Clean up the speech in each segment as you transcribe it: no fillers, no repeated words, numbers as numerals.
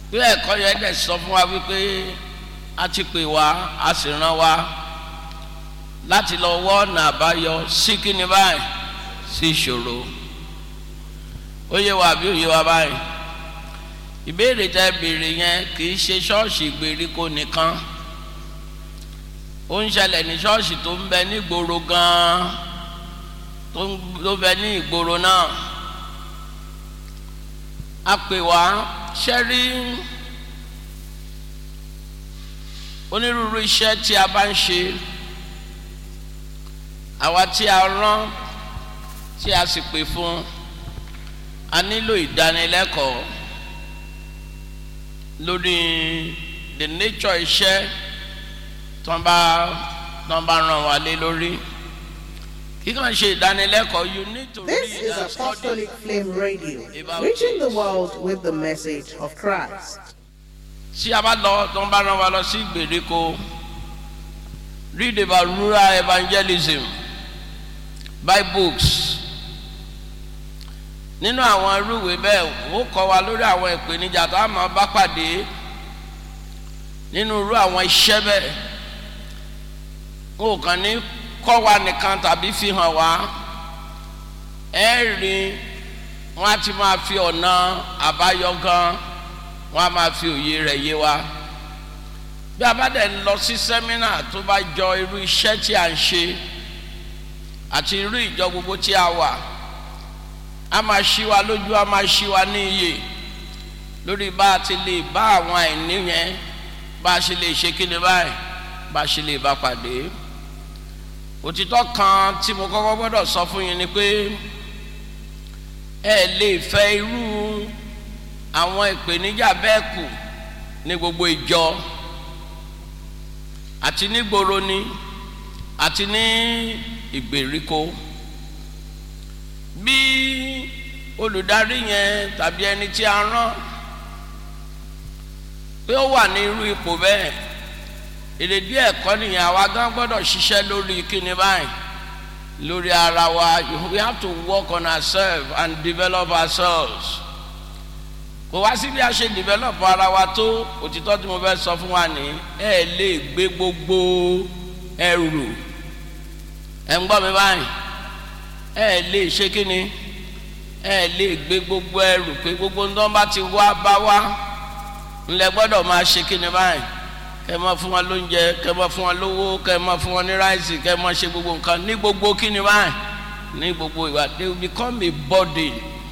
pé ẹ̀kọ́ yẹn dẹ̀ sọ fún wa wípé a ti pè wá a sì rán wa láti lọ wọ́ ọ̀nà àbáyọ sí kíni báyìí sí ìṣòro. Ó yé wa àbí ó yé wa báyìí? Ìbéèrè tẹ́ béèrè yẹn kì í ṣe ṣọ́ọ̀ṣì ìgbèríko nìkan, ó ń ṣẹlẹ̀ ní ṣọ́ọ̀ṣì tó ń bẹ ní ìgboro gan-an, tó bẹ ní ìgboro náà. A pè wá ṣẹ́rí onírúurú iṣẹ́ tí a bá ń ṣe, àwa tí a rán tí a sì pè fún, a nílò ìdánilẹ́kọ̀ọ́ lórí the nature iṣẹ́ tó ń bá ràn wá lé lórí. You can share ìdánilẹ́kọ̀ọ́. You need to This read is and Apostolic study Flame Radio, about reaching the this. world with the message of Christ. Tí a bá lọ tó ń bá rán wa lọ sí ìgbèríko, read about rural evangelism, buy books. Nínú àwọn irúwé bẹ́ẹ̀ ó kọ́ wa lórí àwọn ìpèníjà tá a máa bá pàdé nínú irú àwọn iṣẹ́ bẹ́ẹ̀. Ó kàn ní kọ́ wa nìkan tàbí fi hàn wá, rí wọ́n á ti máa fi ọ̀nà àbáyọ gan, wọ́n á máa fi òye rẹ̀ yé wa. Bí a bá dẹ̀ lọ sí sẹ́mínà tó bá jọ irú iṣẹ́ tí a ń ṣe àti irú ìjọ gbogbo tí a wà, a máa ṣí wa lójú, a máa ṣí wa ní iyè lórí bá a ti lè bá àwọn àìní yẹn, bá a ṣe lè ṣe kíni báyìí, bá a ṣe lè bá pàdé. Òtítọ́ kan tí mo kọ́kọ́ gbọ́dọ̀ sọ fún yín ni pé ẹ lè fẹ́ irú àwọn ìpèníjà bẹ́ẹ̀ kù ní gbogbo ìjọ, àti nígboro ni àti ní ìgbèríko. Bí olùdarí yẹn tàbí ẹni tí a rán pé ó wà ní irú ipò bẹ́ẹ̀, èrèdí ẹ̀kọ́ nìyẹn, àwa gan gbọ́dọ̀ ṣiṣẹ́ lórí kíni báyìí, lórí ara wa. We have to work on ourselves and develop ourselves. Kò wá sí bí a ṣe develop ara wa tó. Òtítọ́ tí mo fẹ́ sọ fún wa ní ẹ lè gbé gbogbo ẹrù, ẹ ń gbọ́ mi báyìí, ẹ lè ṣe kíni, ẹ lè gbé gbogbo ẹrù pé gbogbo ń tán bá ti wá bá wá ńlẹ̀ gbọ́dọ̀ máa ṣe kíni báyìí, kẹ́ máa fún wọn lóúnjẹ, kẹ́ máa fún wọn lówó, kẹ́ máa fún wọn ní ráìsì, kẹ́ máa ṣe gbogbo nǹkan ní gbogbo kíni báyìí, ní gbogbo ìwà. They will become a burden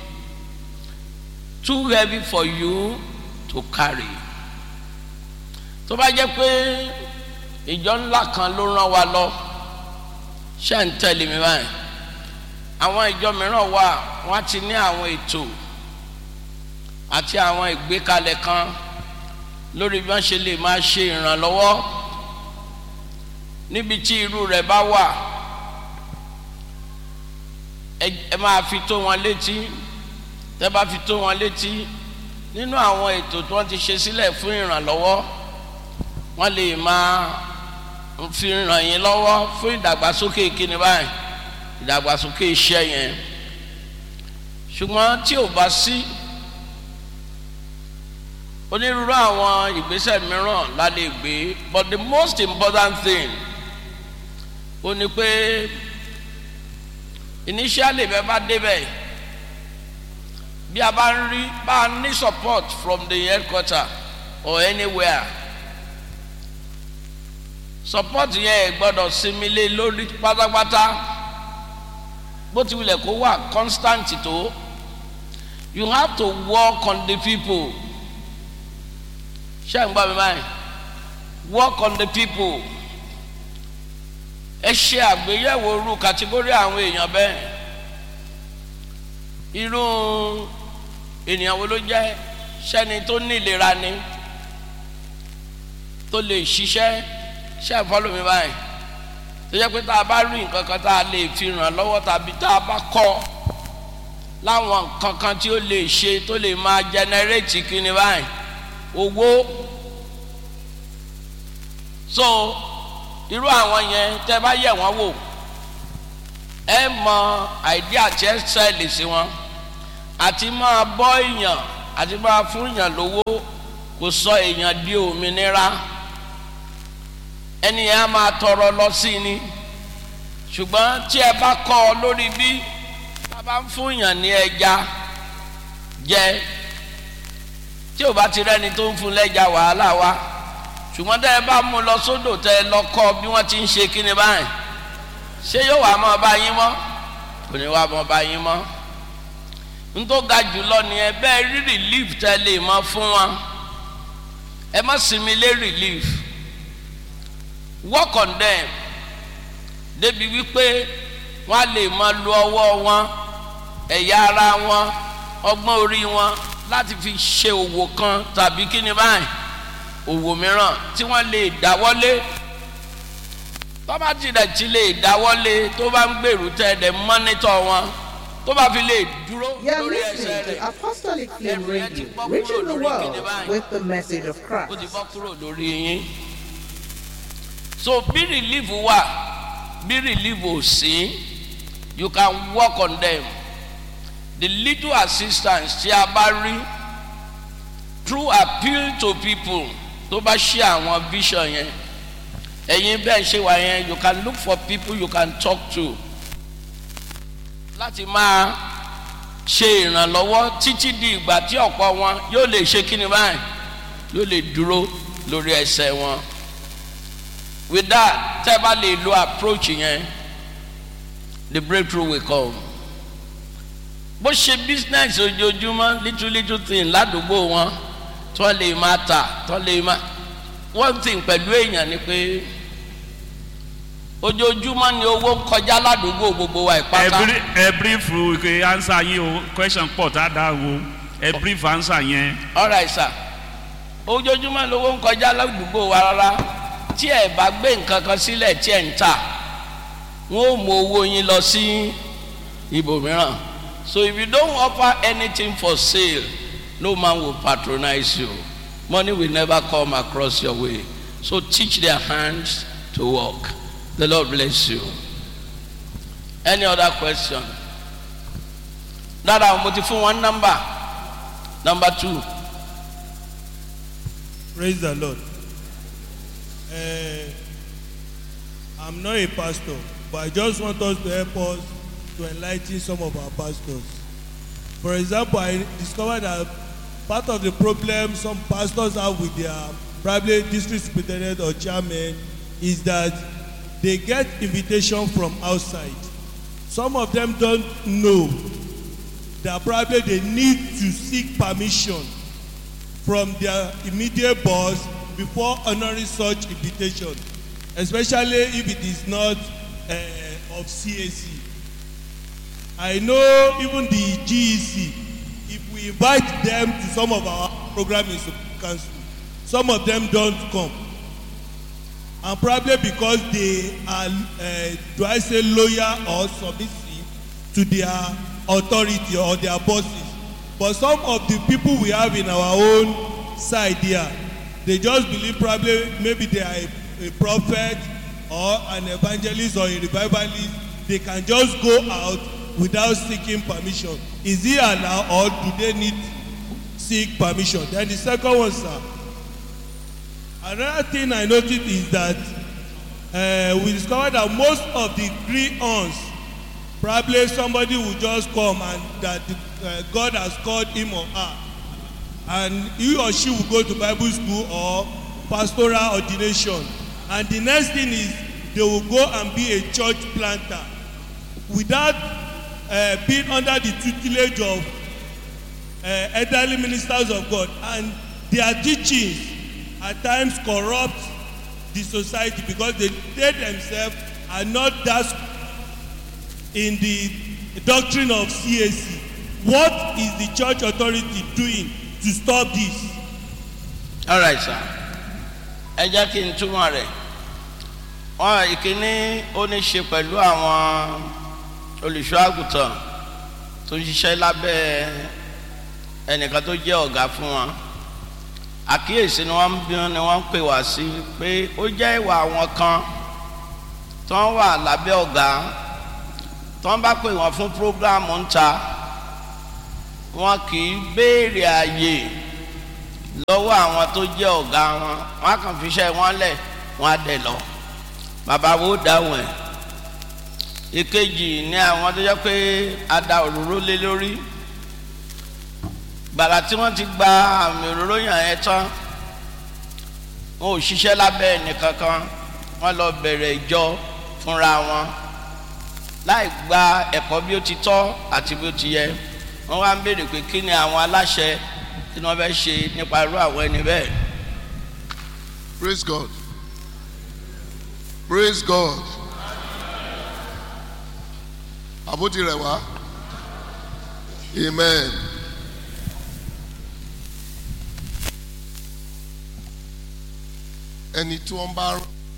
too heavy for you to carry. Tó bá jẹ́ pé ìjọ ńlá kan ló rán wa lọ, ṣé ń tẹ̀lé mi báyìí? Àwọn ìjọ mìíràn wà, wọ́n ti ní àwọn ètò àti àwọn ìgbékalẹ̀ kan lórí bí wọ́n ṣe lè máa ṣe ìrànlọ́wọ́ níbi tí irú rẹ̀ bá wà. Ẹ máa fi tó wọn létí. Tẹ́ bá fi tó wọn létí nínú àwọn ètò tí wọ́n ti ṣe sílẹ̀ fún ìrànlọ́wọ́, wọ́n lè máa fi ràn yín lọ́wọ́ fún ìdàgbàsókè kíni báyìí, ìdàgbàsókè iṣẹ́ yẹn. Ṣùgbọ́n tí ò bá sí, onírúurú àwọn ìgbésẹ̀ mìíràn la lè gbé, but the most important thing ó ní pé initially bẹ́ẹ̀ bá débẹ̀, bí a bá ń rí bá a ní support from the headquarter or anywhere, support yẹn gbọ́dọ̀ sinmi lé lórí pátápátá. Bó ti wulẹ̀ kó wà constant tó, you have to work on the people. Ṣé ń gbọ́ mi báyìí? Work on the people. Ẹ ṣe àgbéyẹ̀wò irú kàtígórì àwọn èèyàn bẹ́ẹ̀. Irú ènìyàn wo ló jẹ́? Ṣẹ́ni tó ní ìlera ni, tó lè ṣiṣẹ́. Ṣé ẹ follow mi báyìí? Tó jẹ́ pé tá a bá rí nǹkan kan tá a lè fi ràn lọ́wọ́, tàbí tá a bá kọ́ láwọn nǹkan kan tí ó lè ṣe tó lè máa generate kíni báyìí, owó. So irú àwọn yẹn tẹ́ bá yẹ̀ wọ́n wò, ẹ mọ idea tí ẹ sẹ́ẹ̀lì sí wọn, àti máa bọ́ èèyàn àti máa fún èèyàn lówó kò sọ èèyàn di òmìnira ẹni yẹn á máa tọrọ lọ sí ni ṣùgbọ́n tí ẹ bá kọ́ ọ lórí bí a bá ń fún yàn ní ẹja jẹ tí ò bá ti rẹ́ni tó ń fún lẹ́ja wàhálà wa ṣùgbọ́n tẹ́ ẹ bá mú lọ sódò tẹ́ ẹ lọ kọ́ bí wọ́n ti ń ṣe kíni báyìí ṣé yóò wá mọ́ bá yín mọ́ kò ní wá mọ́ bá yín mọ́ ntó ga jùlọ nìyẹn bẹ́ẹ̀ rí relief tẹ́ lè mọ́ fún wọn ẹ má sinmi lé relief work on them débi wípé wọ́n á lè máa lo ọwọ́ wọn ẹ̀yà ara wọn ọgbọ́n orí wọn láti fi ṣe òwò kan tàbí kíni báyìí òwò mìíràn tí wọ́n lè dáwọ́lé tó bá tilẹ̀ ti lè dáwọ́lé tó bá ń gbèrú tẹ́lẹ̀ mọ́nítọ̀ wọn tó bá fi lè dúró lórí ẹsẹ̀ rẹ̀ Apostolic Flame Radio, reaching the world with the message of Christ. ó ti bọ́ kúrò lórí yín so bí relief wà bí relief ò sí you can work on them the little assistance tí a bá rí through appeal to people tó bá ṣe àwọn vision yẹn ẹ̀yin bẹ́ẹ̀ ṣe wà yẹn you can look for people you can talk to láti máa ṣe ìrànlọ́wọ́ títí di ìgbà tí ọ̀pọ̀ wọn yóò lè ṣe kíni báyìí yóò lè dúró lórí ẹsẹ̀ wọn with that tẹ́ bá lè lo approach yẹn the breakthrough will come bó ṣe business ojoojúmọ́ little thing ládùúgbò wọn tó lè máa tà tó lè máa one thing pẹ̀lú èèyàn ni pé ojoojúmọ́ ni owó kọjá ládùúgbò gbogbo wa ìpátá. ẹ brief answer yín o question pọ̀ tá a dá o ẹ brief answer yẹn. all right sir ojoojúmọ́ lówó ń kọjá ládùúgbò wa rárá tí ẹ bá gbé nǹkan kan sílẹ̀ tí ẹ ń tà wọ́n ò mú owó yín lọ sí ibòmíràn so if you don't offer anything for sale no man will patronize you money will never come across your way so teach their hands to work. The Lord bless you. Any other question? Dada, mo ti fún one number. Number 2. Praise the Lord. I'm not a pastor, but I just want us to help us to enlighten some of our pastors. For example, I discovered that part of the problem some pastors have with their probably district superintendent or chairman is that they get invitation from outside. Some of them don't know that probably they need to seek permission from their immediate boss before honoring such invitation, especially if it is not of CAC. I know even the GEC, if we invite them to some of our programs in council, some of them don't come. And probably because they are, do I say loyal or submissive to their authority or their bosses. But some of the people we have in our own side here, they just believe probably maybe they are a prophet or an evangelist or a revivalist. They can just go out without seeking permission. Is it allowed or do they need to seek permission? Then the second one, sir. Another thing I noticed is that we discovered that most of the gree-ons, probably somebody will just come and that God has called him or her, and he or she will go to Bible school or pastoral ordination, and the next thing is they will go and be a church planter without being under the tutelage of elderly ministers of God, and their teachings at times corrupt the society because they themselves are not that in the doctrine of CAC. What is the church authority doing to stop this? All right, sir. Ẹ jẹ́ kí n túmọ̀ rẹ̀. Wọ́n ìkíní ó ní ṣe pẹ̀lú àwọn olùṣọ́ àgùntàn tó ń ṣiṣẹ́ lábẹ́ ẹnìkan tó jẹ́ ọ̀gá fún wọn. Àkíyèsí ni wọ́n ń pè wá sí pé ó jẹ́ ìwà àwọn kan tó ń wà lábẹ́ ọ̀gá tó ń bá pè wọ́n fún prógráàmù ń ta wọn kì í béèrè àyè lọ́wọ́ àwọn tó jẹ́ ọ̀gá wọn, wọ́n á kàn fi iṣẹ́ wọn lẹ̀, wọ́n á dẹ̀ lọ. Bàbá wo dáhùn ẹ̀. Ìkejì ní àwọn tó jẹ́ pé a da òróró lé lórí. Gbàrà tí wọ́n ti gba àmì òróró yàn ẹ́ tán, wọn ò ṣiṣẹ́ lábẹ́ ẹnìkankan, wọ́n lọ bẹ̀rẹ̀ ìjọ fúnra wọn láì gba ẹ̀kọ́ bí ó ti tọ́ àti bí ó ti yẹ. Wọ́n wá ń béèrè pé kí ni àwọn aláṣẹ tí wọ́n fẹ́ ṣe nípa irú àwọn ẹni bẹ́ẹ̀. Praise God. Praise God. Àbótí rẹ̀ wá. Amen. Ẹni tí wọ́n bá rán,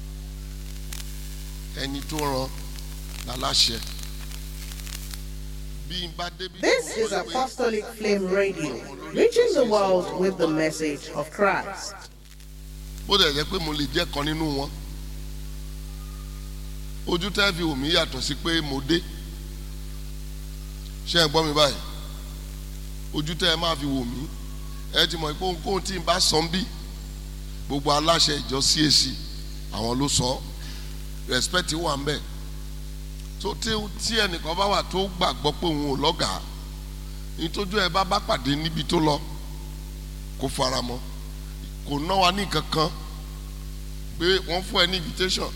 ẹni tó rán láláṣẹ. This is Apostolic Flame Radio, reaching the world with the message of Christ. Bó dẹ̀ jẹ́ pé mo lè jẹ́ kan nínú wọn. Ojú tẹ́ fi wò mí yàtọ̀ sí pé mo dé. Ṣé ẹ gbọ́ mi báyìí? Ojú tẹ́ ẹ máa fi wò mí. Ẹ ti mọ̀ pé ohunkóhun tí n bá sọ ń bí. Gbogbo aláṣẹ ìjọ CAC àwọn ló sọ. Respect wà ń bẹ̀. So tí ẹnìkan bá wà tó gbàgbọ́ pé òun ò lọ́gàá, nítorí ẹ bá pàdé níbi tó lọ kó fara mọ́, kò ná wa ní kankan pé wọ́n fún ẹ ní invitation,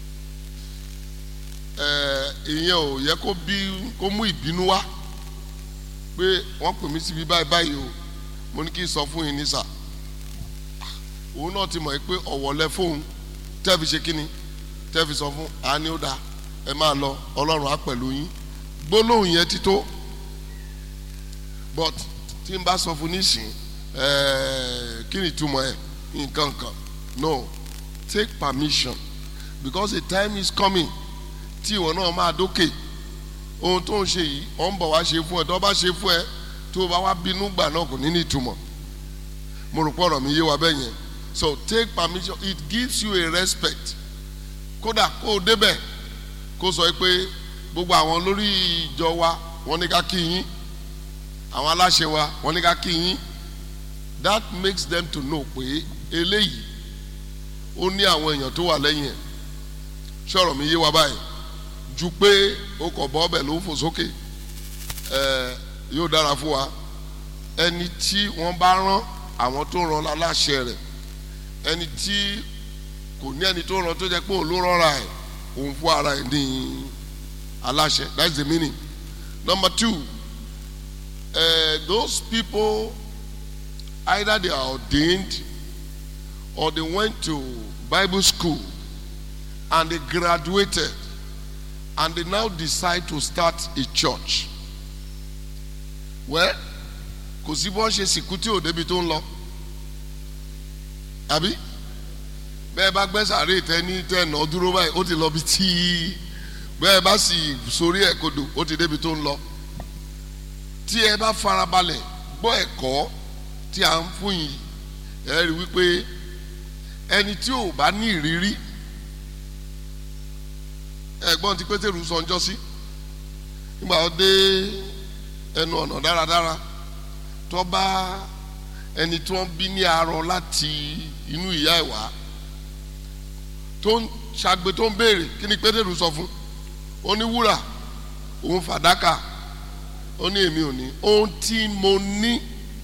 ìyẹn ò yẹ kó mú ìbínú wá pé wọ́n pè mí síbi báyìí o, mo ní kí n sọ fún yín ní sà. Òun náà ti mọ̀ pé ọ̀wọ̀ lẹ fóun tẹ́ fi ṣe kíni, tẹ́ fi sọ fún àní ó dáa, ẹ máa lọ, Ọlọ́run á pẹ̀lú yín. Gbólóhùn yẹn ti tó. But tí n bá sọ fún nísìn kí ni ìtumọ̀ ẹ̀ nǹkan kan, no, take permission because the time is coming tí ìwọ náà máa dókè. Ohun tó ń ṣe yìí ọ̀ ń bọ̀ wá ṣe fún ẹ, tó bá ṣe fún ẹ tó bá wá bínú gbà náà kò ní ní ìtumọ̀. Mo rò pé ọ̀rọ̀ mi yé wa bẹ́ẹ̀ yẹn. So take permission, it gives you a respect. Kódà kó o débẹ̀ kó sọ pé gbogbo àwọn lórí ìjọ wa wọ́n ní ká kí yín, àwọn aláṣẹ wa wọ́n ní ká kí yín. That makes them to know pé eléyìí ó ní àwọn èèyàn tó wà lẹ́yìn ẹ̀. Ṣọ̀rọ̀ mi yé wa báyìí ju pé ó kọ̀ bọ́ ọbẹ̀ ló fò sókè. Yóò dára fún wa. Ẹni tí wọ́n bá rán, àwọn tó rán aláṣẹ rẹ̀, ẹni tí kò ní ẹni tó rán tó jẹ́ pé òun ló rọra ẹ̀, òun fún ara ẹ̀ ní aláṣẹ. That's the meaning. Number 2, those people either they are ordained or they went to Bible school and they graduated and they now decide to start a church. Well, kò sí bọ́n ṣe sìnkú tí ò débi tó ń lọ. Àbí? Bẹ́ẹ̀ bá gbẹ́ sàárè tẹ́ni tẹ́nà dúró báyìí ó ti lọ bí tí bẹ́ẹ̀ bá sì sórí ẹ̀ kodò ó ti débi tó ń lọ. Tí ẹ bá farabalẹ̀ gbọ́ ẹ̀kọ́ tí a ń fún yìí, ẹ rí wípé ẹni tí ò bá ní ìrírí, ẹ̀gbọ́n tí Pétérù sọ ńjọ́ sí nígbà ó dé ẹnu ọ̀nà dáradára tó bá ẹni tí wọ́n bí ní arọ láti inú ìyá ẹ̀ wá tó ń ṣàgbé tó ń béèrè kí ni Pétérù sọ fún? Ó ní wúrà òun fàdákà, ó ní èmi ò ní, ohun tí mo ní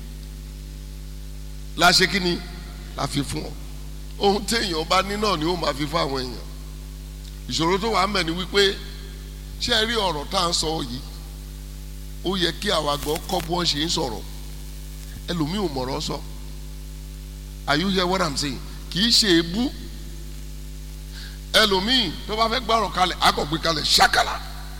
la ṣe kí ni la fi fún ọ. Ohun téèyàn bá ní náà ni ó máa fi fún àwọn èèyàn. Ìṣòro tó wà ń bẹ̀ ni wípé ṣé ẹ rí ọ̀rọ̀ tá à ń sọ yìí, ó yẹ kí àwa gbọ́ kọ́ bí wọ́n ṣe ń sọ̀rọ̀. Ẹlòmíì ò mọ̀rọ̀ sọ. Are you hear what I'm saying? Kì í ṣe èébú. Ẹlòmíì tó bá fẹ́ gbọ́rọ̀ kalẹ̀ akọ̀gbé kalẹ̀ ṣákàlà.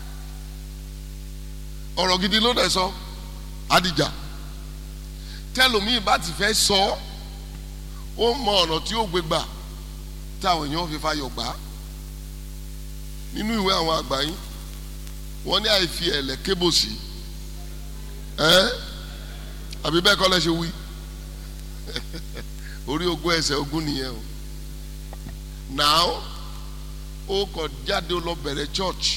Ọ̀rọ̀ gidi ló dẹ̀ sọ adìjà. Tẹ́lòmíì bá ti fẹ́ sọ ó mọ ọ̀nà tí ó gbé gbà táwọn èèyàn fi fayọ̀ gbà. Nínú ìwé àwọn àgbà yín wọ́n ní àìfi ẹ̀lẹ̀ kébòsì àbí bẹ́ẹ̀ kọ́ lẹ́ ṣe wí orí ogún ẹsẹ̀ ogún nìyẹn o. Now ó kọ̀ jáde ó lọ bẹ̀rẹ̀ church,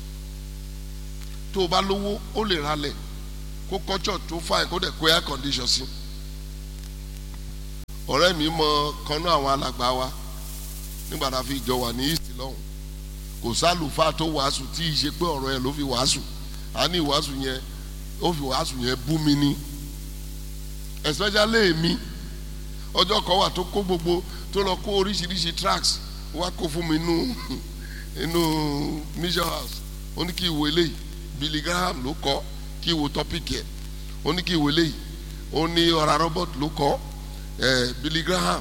tó o bá lówó ó lè ralẹ̀ kó kọ́ church tó fine kó dẹ̀ kó air condition sí. ọ̀rẹ́ mi mọ kanú àwọn alàgbà wa nígbà tá a fi jọ wà ní east lọ́hùn kò sálùfáà tó wàásù tí ì ṣe pé ọ̀rọ̀ ẹ̀ ló fi wàásù a ní ìwàásù yẹn ó fi wàásù yẹn bú mi ní especially èmi ọjọ́ kan wà tó kó gbogbo tó lọ kó oríṣiríṣi tracks wá kó fún mi inú mission house ó ní kí ìwé eléyìí Billy Graham ló kọ kí ìwé topic yẹ ó ní kí ìwé eléyìí ó ní ọ̀rá Robert ló kọ Billy Graham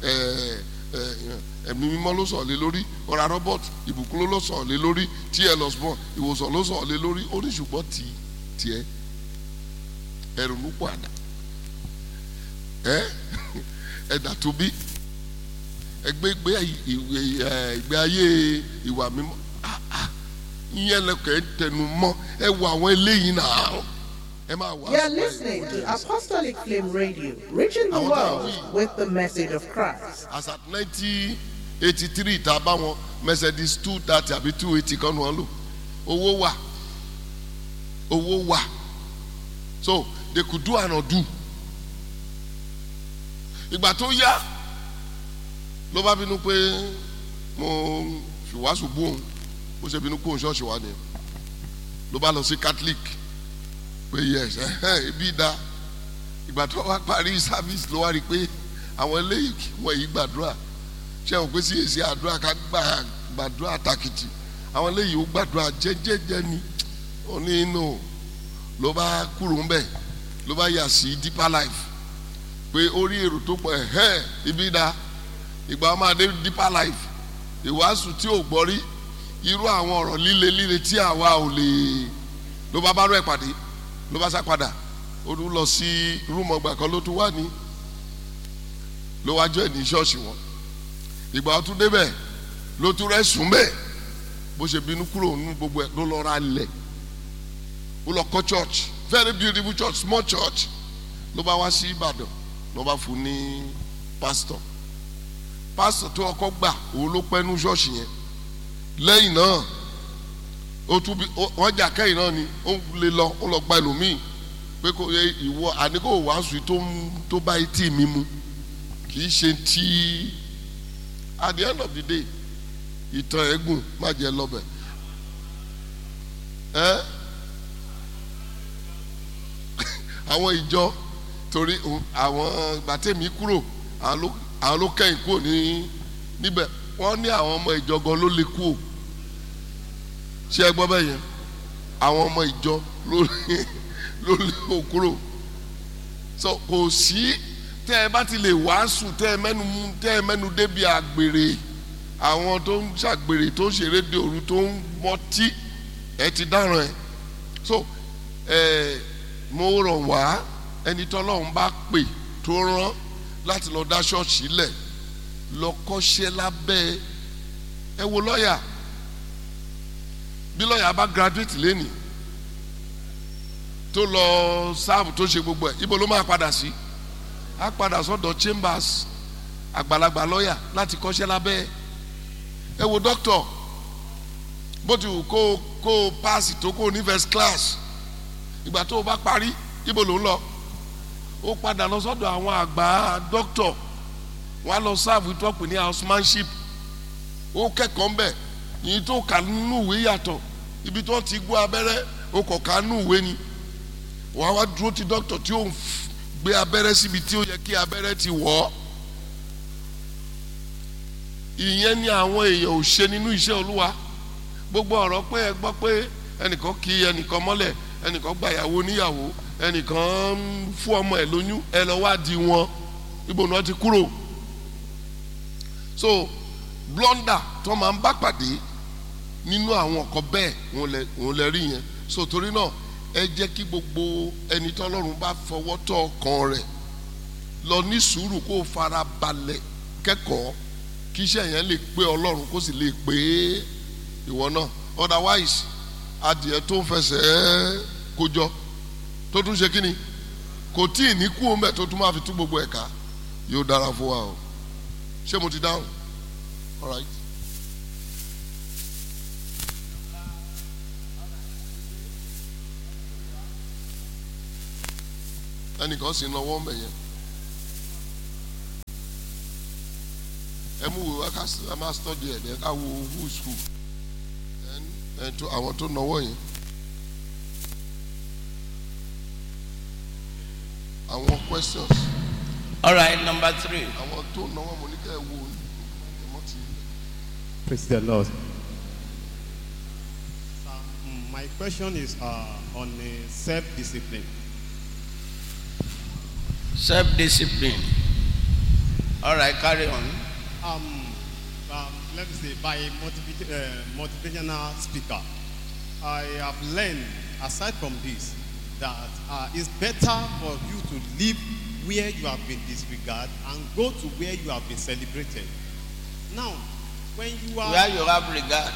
ẹ̀mí mímọ́ ló sọ̀ lé lórí ọ̀rá Robert ìbùkún ló sọ̀ lé lórí T.L. Osborn ìwòsàn ló sọ̀ lé lórí ó ní ṣùgbọ́n tiẹ̀ ẹ̀rù ló pọ̀ àdá ẹ̀dà tó bí ẹgbẹ́ ìgbé ayé ìwà mímọ́ ìyẹn lẹ́kọ̀ọ́ tẹnu mọ́ ẹ wo àwọn eléyìí náà ẹ máa wá. You are listening to Apostolic Flame Radio, reaching the world with the message of Christ. As at 1983 tá a bá wọn Mercedes 230 àbí 280 kan wọn lò owó wà so they could do and not do. Ìgbà tó yá ló bá bínú pé mo fi wàásù bú òun bó ṣe bínú kó òun ṣọ́ọ̀ṣì wa ni ló bá lọ sí Catholic pé yes ibi dá ìgbà tó wá parí service ló wá rí pé àwọn eléyìí wọ̀nyí gbàdúrà ṣé wọn pé sí èsì àdúrà ká gbàdúrà takìtì àwọn eléyìí ó gbàdúrà jẹ́jẹ́jẹ́ ni ó ní inú ló bá kúrò ń bẹ̀ ló bá yà sí Deeper Life pé orí èrò tó pọ̀ ibi dá ìgbà wọn máa dé Deeper Life ìwàásù tí ò gbọ́ rí irú àwọn ọ̀rọ̀ líle tí àwa ò lè ló bá bá rẹ̀ pàdé ló bá sá padà ó tún lọ sí rúmọ̀ ọgbà kan ló tún wà ní ló wá jọ ẹ̀ ní ṣọ́ọ̀ṣì wọn ìgbà tó débẹ̀ ló tún rẹ̀ sùn bẹ́ẹ̀ bó ṣe bínú kúrò nínú gbogbo ẹ̀ ló lọ ra lẹ̀ ó lọ kọ́ church very beautiful church small church ló bá wá sí Ìbàdàn ló bá fún ní pastor tó ọkọ gbà òun ló pẹ́ nú ṣọ́ọ̀ṣì yẹn lẹ́yìn náà ó tún bí wọ́n jà kẹ́yìn náà ni ó lè lọ ó lọ gba ẹlòmíì pé kò yẹ ìwọ àníkò wàásù tó bá etí mi mu kì í ṣe tí at the end of the day ìtàn ẹ̀gùn má jẹ́ lọ́bẹ̀ àwọn ìjọ torí àwọn gbàtẹ́mi kúrò àwọn ló kẹ́yìn kúrò níbẹ̀ wọ́n ní àwọn ọmọ ìjọ gan ló lè kú o ṣé ẹ gbọ́ bẹ́ẹ̀ yẹn àwọn ọmọ ìjọ ló lè kó kúrò so kò sí tẹ́ ẹ bá ti lè wàásù tẹ́ ẹ mẹ́nu débi àgbèrè àwọn tó ń ṣàgbèrè tó ń ṣeré de òru tó ń mọtí ẹ ti dáràn ẹ so mo rọ̀ wá ẹni tọ́lọ́run bá pè tó rán láti lọ dá ṣọ́ọ̀ṣì lẹ̀ lọ kọ́ṣẹ́ lábẹ́ ẹ wo lọ́ọ̀yà bí lọ́ọ̀yà bá graduate lẹ́nìí tó lọ sáàbù tó ṣe gbogbo ẹ̀ ibo ló máa padà sí á padà sọ́dọ̀ chambers àgbàlagbà lọ́ọ̀yà láti kọ́ṣẹ́ lábẹ́ ẹ wo doctor bó ti wù kó pass tó kó ní first class ìgbà tó o bá parí ibo ló ń lọ ó padà lọ sọ́dọ̀ àwọn àgbà doctor wọ́n á lọ sáàbù tó pè ní housemanship ó kẹ́kọ̀ọ́ mbẹ̀ yìí tó kà nínú ìwé yàtọ̀ ibi tó ti gbọ́ abẹ́rẹ́ ó kọ̀ ká nínú ìwé ni wọ́n á wá dúró ti doctor tí ó ń gbé abẹ́rẹ́ síbi tí ó yẹ kí abẹ́rẹ́ ti wọ̀ ọ́ ìyẹn ni àwọn èèyàn ò ṣe nínú iṣẹ́ Olúwa gbogbo ọ̀rọ̀ pé ẹ gbọ́ pé ẹnìkan kì ẹnìkan mọ́lẹ̀ ẹnìkan gbàyàwó níyàwó ẹnìkan fún ọmọ ẹ̀ lóyún ẹ lọ wá di wọn ibo náà ti kúrò so blunder tó máa ń bá pàdé nínú àwọn ọkọ bẹ́ẹ̀ òun lè rí yẹn so torí náà ẹ jẹ́ kí gbogbo ẹni tọ́lọ́run bá fọwọ́ tọ́ ọkàn rẹ̀ lọ ní sùúrù kó fara balẹ̀ kẹ́kọ̀ọ́ kí iṣẹ́ yẹn lè pé Ọlọ́run kó sì lè pé ìwọ náà otherwise adìẹ tó ń fẹsẹ̀ kójọ tó tún ṣe kíni kò tí ì ní kú omi ẹ̀ tó tún máa fi tú gbogbo ẹ̀ka yóò dára fún wa o ṣé mo ti dáhùn all right. ẹnìkan sì ń lọ wọ́n bẹ̀ yẹn ẹ mú wo ẹ máa study ẹ̀ ẹ̀ ká wo who school ẹ̀ tó àwọn tó náwó yẹn àwọn questions. All right, number 3. àwọn tó náwó mo ní kẹ́ ẹ wo ẹ̀ mọ́ ti. Praise the Lord. My question is on self-discipline. Self-discipline. All right, carry on. Let me say, by motivational speaker, I have learned, aside from this, that it's better for you to live where you have been disregarded and go to where you have been celebrated. Now, when you are Where you have regard.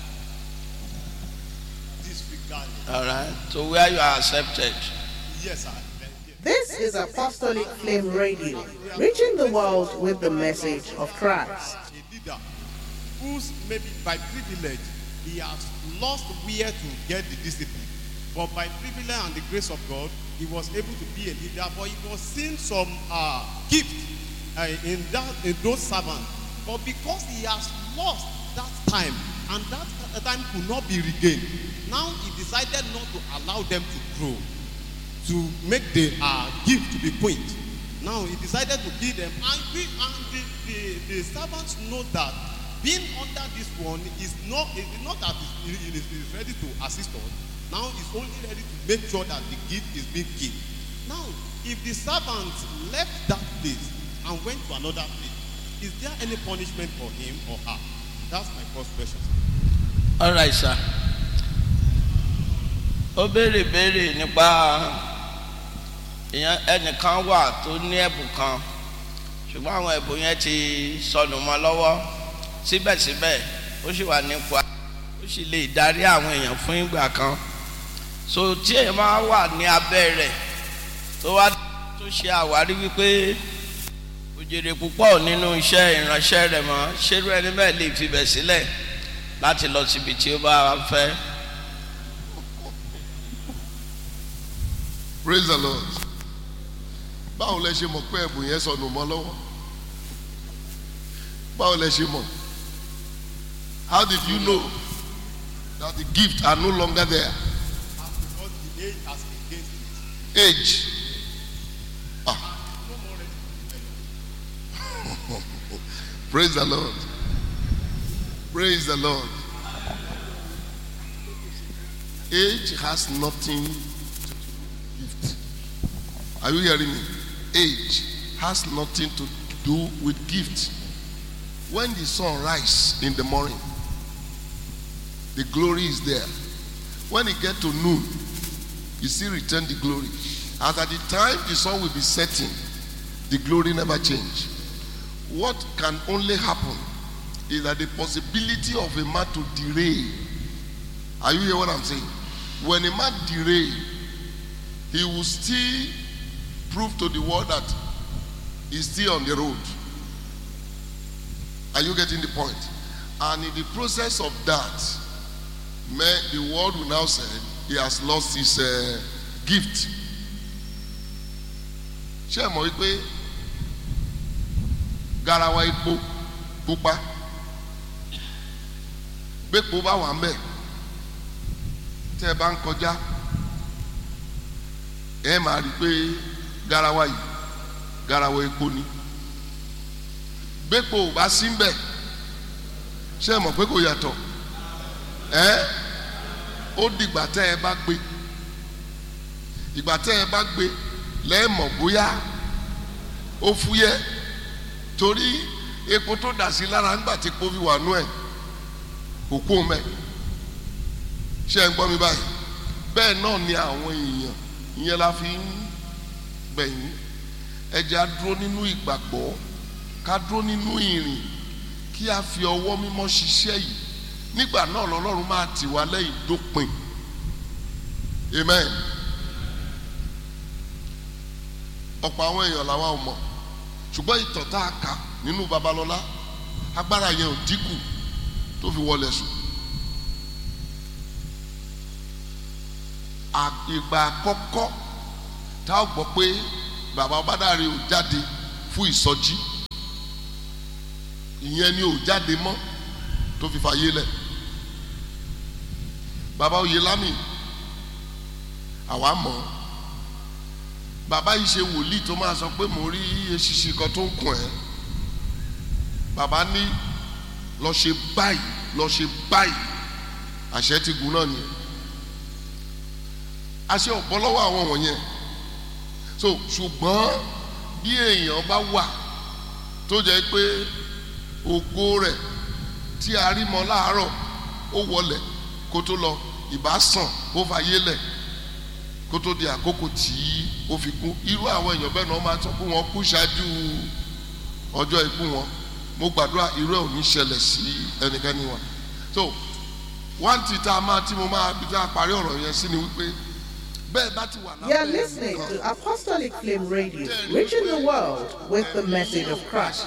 disregarded, All right. So where you are accepted. yes, sir. This is Apostolic Flame Radio, reaching the world with the message of Christ. A leader who's maybe by privilege he has lost where to get the discipline, but by privilege and the grace of God he was able to be a leader. But he was seeing some gift in those servants, but because he has lost that time and that time could not be regained, now he decided not to allow them to grow, to make the gift to be quenched. Now he decided to give them, and the servants know that being under this one is not that he is ready to assist us. Now he's only ready to make sure that the gift is being given. Now, if the servant left that place and went to another place, is there any punishment for him or her? That's my first question. All right, sir. Ó béèrè nípa ẹnìkan wà tó ní ẹ̀bùn kan ṣùgbọ́n àwọn ẹ̀bùn yẹn ti sọnù mọ́ lọ́wọ́ síbẹ̀síbẹ̀ ó sì wà nípò ó sì lè darí àwọn èèyàn fún ìgbà kan. So tí èèyàn máa wà ní abẹ́ rẹ̀ tó ṣe àwárí wípé òjèrè púpọ̀ nínú iṣẹ́ ìránṣẹ́ rẹ̀ mọ́ ṣerú ẹni bẹ́ẹ̀ lè fi bẹ̀ sílẹ̀ láti lọ síbi tí ó bá fẹ́. Praise the Lord. Báwo lẹ ṣe mọ̀ pé ẹ̀bùn yẹn sọnù mọ́ lọ́wọ́? Báwo lẹ ṣe mọ̀? How did you know that the gifts are no longer there? Because the age has against it. Age. Praise the Lord. Praise the Lord. Age has nothing to do with gift. Are you hearing me? Age has nothing to do with gift. When the sun rises in the morning, the glory is there. When it gets to noon, you still return the glory. And at the time the sun will be setting, the glory never change. What can only happen is that the possibility of a man to derail. Are you hearing what I'm saying? When a man derail, he will still prove to the world that he's still on the road. Are you getting the point? And in the process of that, the world will now say he has lost his gift. Ṣé ẹ mọ̀ wípé garawa epo pupa bẹ́ẹ̀po bá wà ńbẹ̀ tẹ́ ẹ bá ń kọjá ẹ máa rí i pé garawa yìí garawa epo ni bẹ́ẹ̀po ò bá sí ńbẹ̀ ṣé ẹ mọ̀ pé kò yàtọ̀ ó dìgbà tẹ́ ẹ bá gbé ìgbà tẹ́ ẹ bá gbé lẹ́ẹ̀mọ̀ bóyá ó fúyẹ́ torí epo tó dà sí lára ńgbà tí epo fi wà nú ẹ̀ kò kó mẹ́ ṣé ẹ ń gbọ́ mi báyìí bẹ́ẹ̀ náà ni àwọn èèyàn ìyẹn la fi ń bẹ̀yìn ẹja dúró nínú ìgbàgbọ́ ká dúró nínú ìrìn kí a fi ọwọ́ mímọ́ ṣiṣẹ́ yìí nígbà náà lọ́lọ́run máa tì wá lẹ́yìn dópin amen. Ọ̀pọ̀ àwọn èèyàn làwa ò mọ̀ ṣùgbọ́n ìtàn tá a kà nínú Babalọ́lá agbára yẹn ò dínkù tó fi wọlé sùn. Ìgbà àkọ́kọ́ tá a gbọ́ pé bàbá Ọbádáre ò jáde fún ìsọjí ìyẹn ni ò jáde mọ́ tó fi fàyè lẹ̀. Bàbá Oyèlámì àwa mọ̀ bàbá yìí ṣe wòlíì tó máa sọ pé mo rí eṣinṣin kan tó ń kùn ẹ́. Bàbá ní lọ ṣe báyìí lọ ṣe báyìí, àṣẹ ti gùn náà ni. Àṣẹ ọ̀pọ̀ lọ́wọ́ àwọn wọ̀nyẹn. So ṣùgbọ́n bí èèyàn bá wà tó jẹ́ pé ògo rẹ̀ tí a rí mọ́ láàárọ̀ ó wọlẹ̀ kó tó lọ ìbá sàn kó fàyè lẹ̀ kó tó di àkókò tí ó fi kú. Irú àwọn èèyàn bẹ́ẹ̀ náà máa sọ pé wọ́n kú ṣáájú ọjọ́ ikú wọn. Mo gbàdúrà irú ẹ̀ ò ní ṣẹlẹ̀ sí ẹnikẹ́ni wa. So wọ́n ti ta máa tí mo máa bí tá a parí ọ̀rọ̀ yẹn sí ni wípé bẹ́ẹ̀ bá ti wà lábẹ́. You are listening to Apostolic Flame Radio, reaching the world with the message of Christ.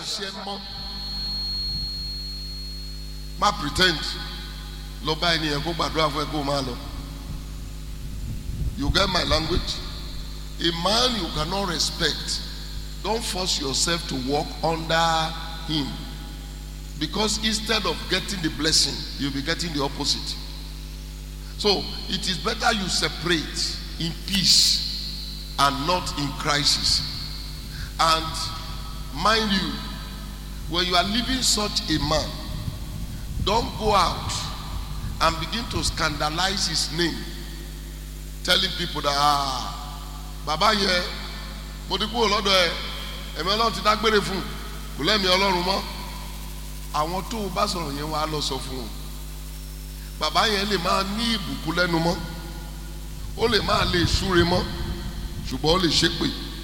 Má pretend lọ bá ẹni yẹn kó gbàdúrà fún ẹ kó máa lọ. You get my language? A man you cannot respect, don't force yourself to walk under him, because instead of getting the blessing, you'll be getting the opposite. So it is better you separate in peace and not in crisis. And mind you, when you are leaving such a man, don't go out and begin to scandalize his name, telling people that bàbá yẹ mo ti kúrò lọ́dọ̀ ẹ ẹ̀mí Ọlọ́run ti dágbére fún kò lẹ́mìí Ọlọ́run mọ́. Àwọn tó o bá sọ̀rọ̀ yẹn wàá lọ sọ fún o. Bàbá yẹn lè máa ní ìbùkún lẹ́nu mọ́, ó lè máa lè súre mọ́, ṣùgbọ́n ó lè ṣépè.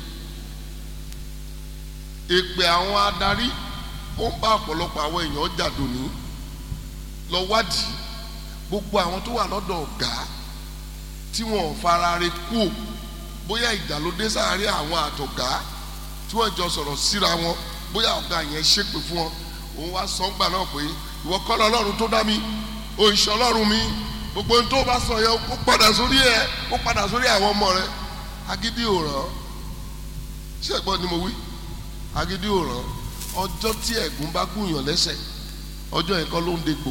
Èpè àwọn adarí ó ń bá ọ̀pọ̀lọpọ̀ àwọn èèyàn jà dòní. Lọ wádìí gbogbo àwọn tó wà lọ́dọ̀ ọ̀gá tí wọ́n fara re kú, bóyá ìjà ló dé sáàárín àwọn àtọ̀gá tí wọ́n jọ sọ̀rọ̀ síra wọn, bóyá ọ̀gá yẹn ṣépè fún wọn, òun wá sọ́ngbà náà pé ìwọ kọ́ lọ́lọ́run tó dá mi, òǹṣẹ́ Ọlọ́run mi, gbogbo ohun tó bá sọ yẹn kó padà sórí ẹ, kó padà sórí àwọn ọmọ rẹ. Agídí ò ràn. Ṣé ẹ̀gbọ́n ni mo wí? Agídí ò ràn. Ọjọ́ tí ẹ̀gún bá gùnyàn lẹ́sẹ̀, ọjọ́ yẹn kọ́ ló ń dégbò.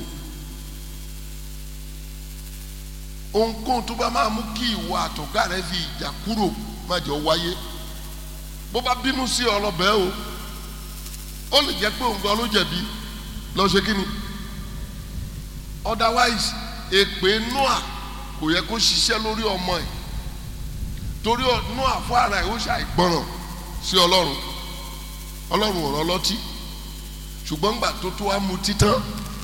Ohunkóhun tó bá máa mú kí ìwà àtọ̀gá rẹ fi ìjà kúrò má jẹ́ ó wáyé. Bó bá bínú sí ọlọ́bẹ̀ o, ó lè jẹ́ pé òun gan ló jẹ̀bi, lọ ṣe kí ni? Otherwise èpè Noah kò yẹ kó ṣiṣẹ́ lórí ọmọ ẹ̀, torí Noah fún ara ẹ̀ ó ṣàìgbọràn sí Ọlọ́run. Ọlọ́run ò rán lọ́tí, ṣùgbọ́n gbà tó tó wá mu títán,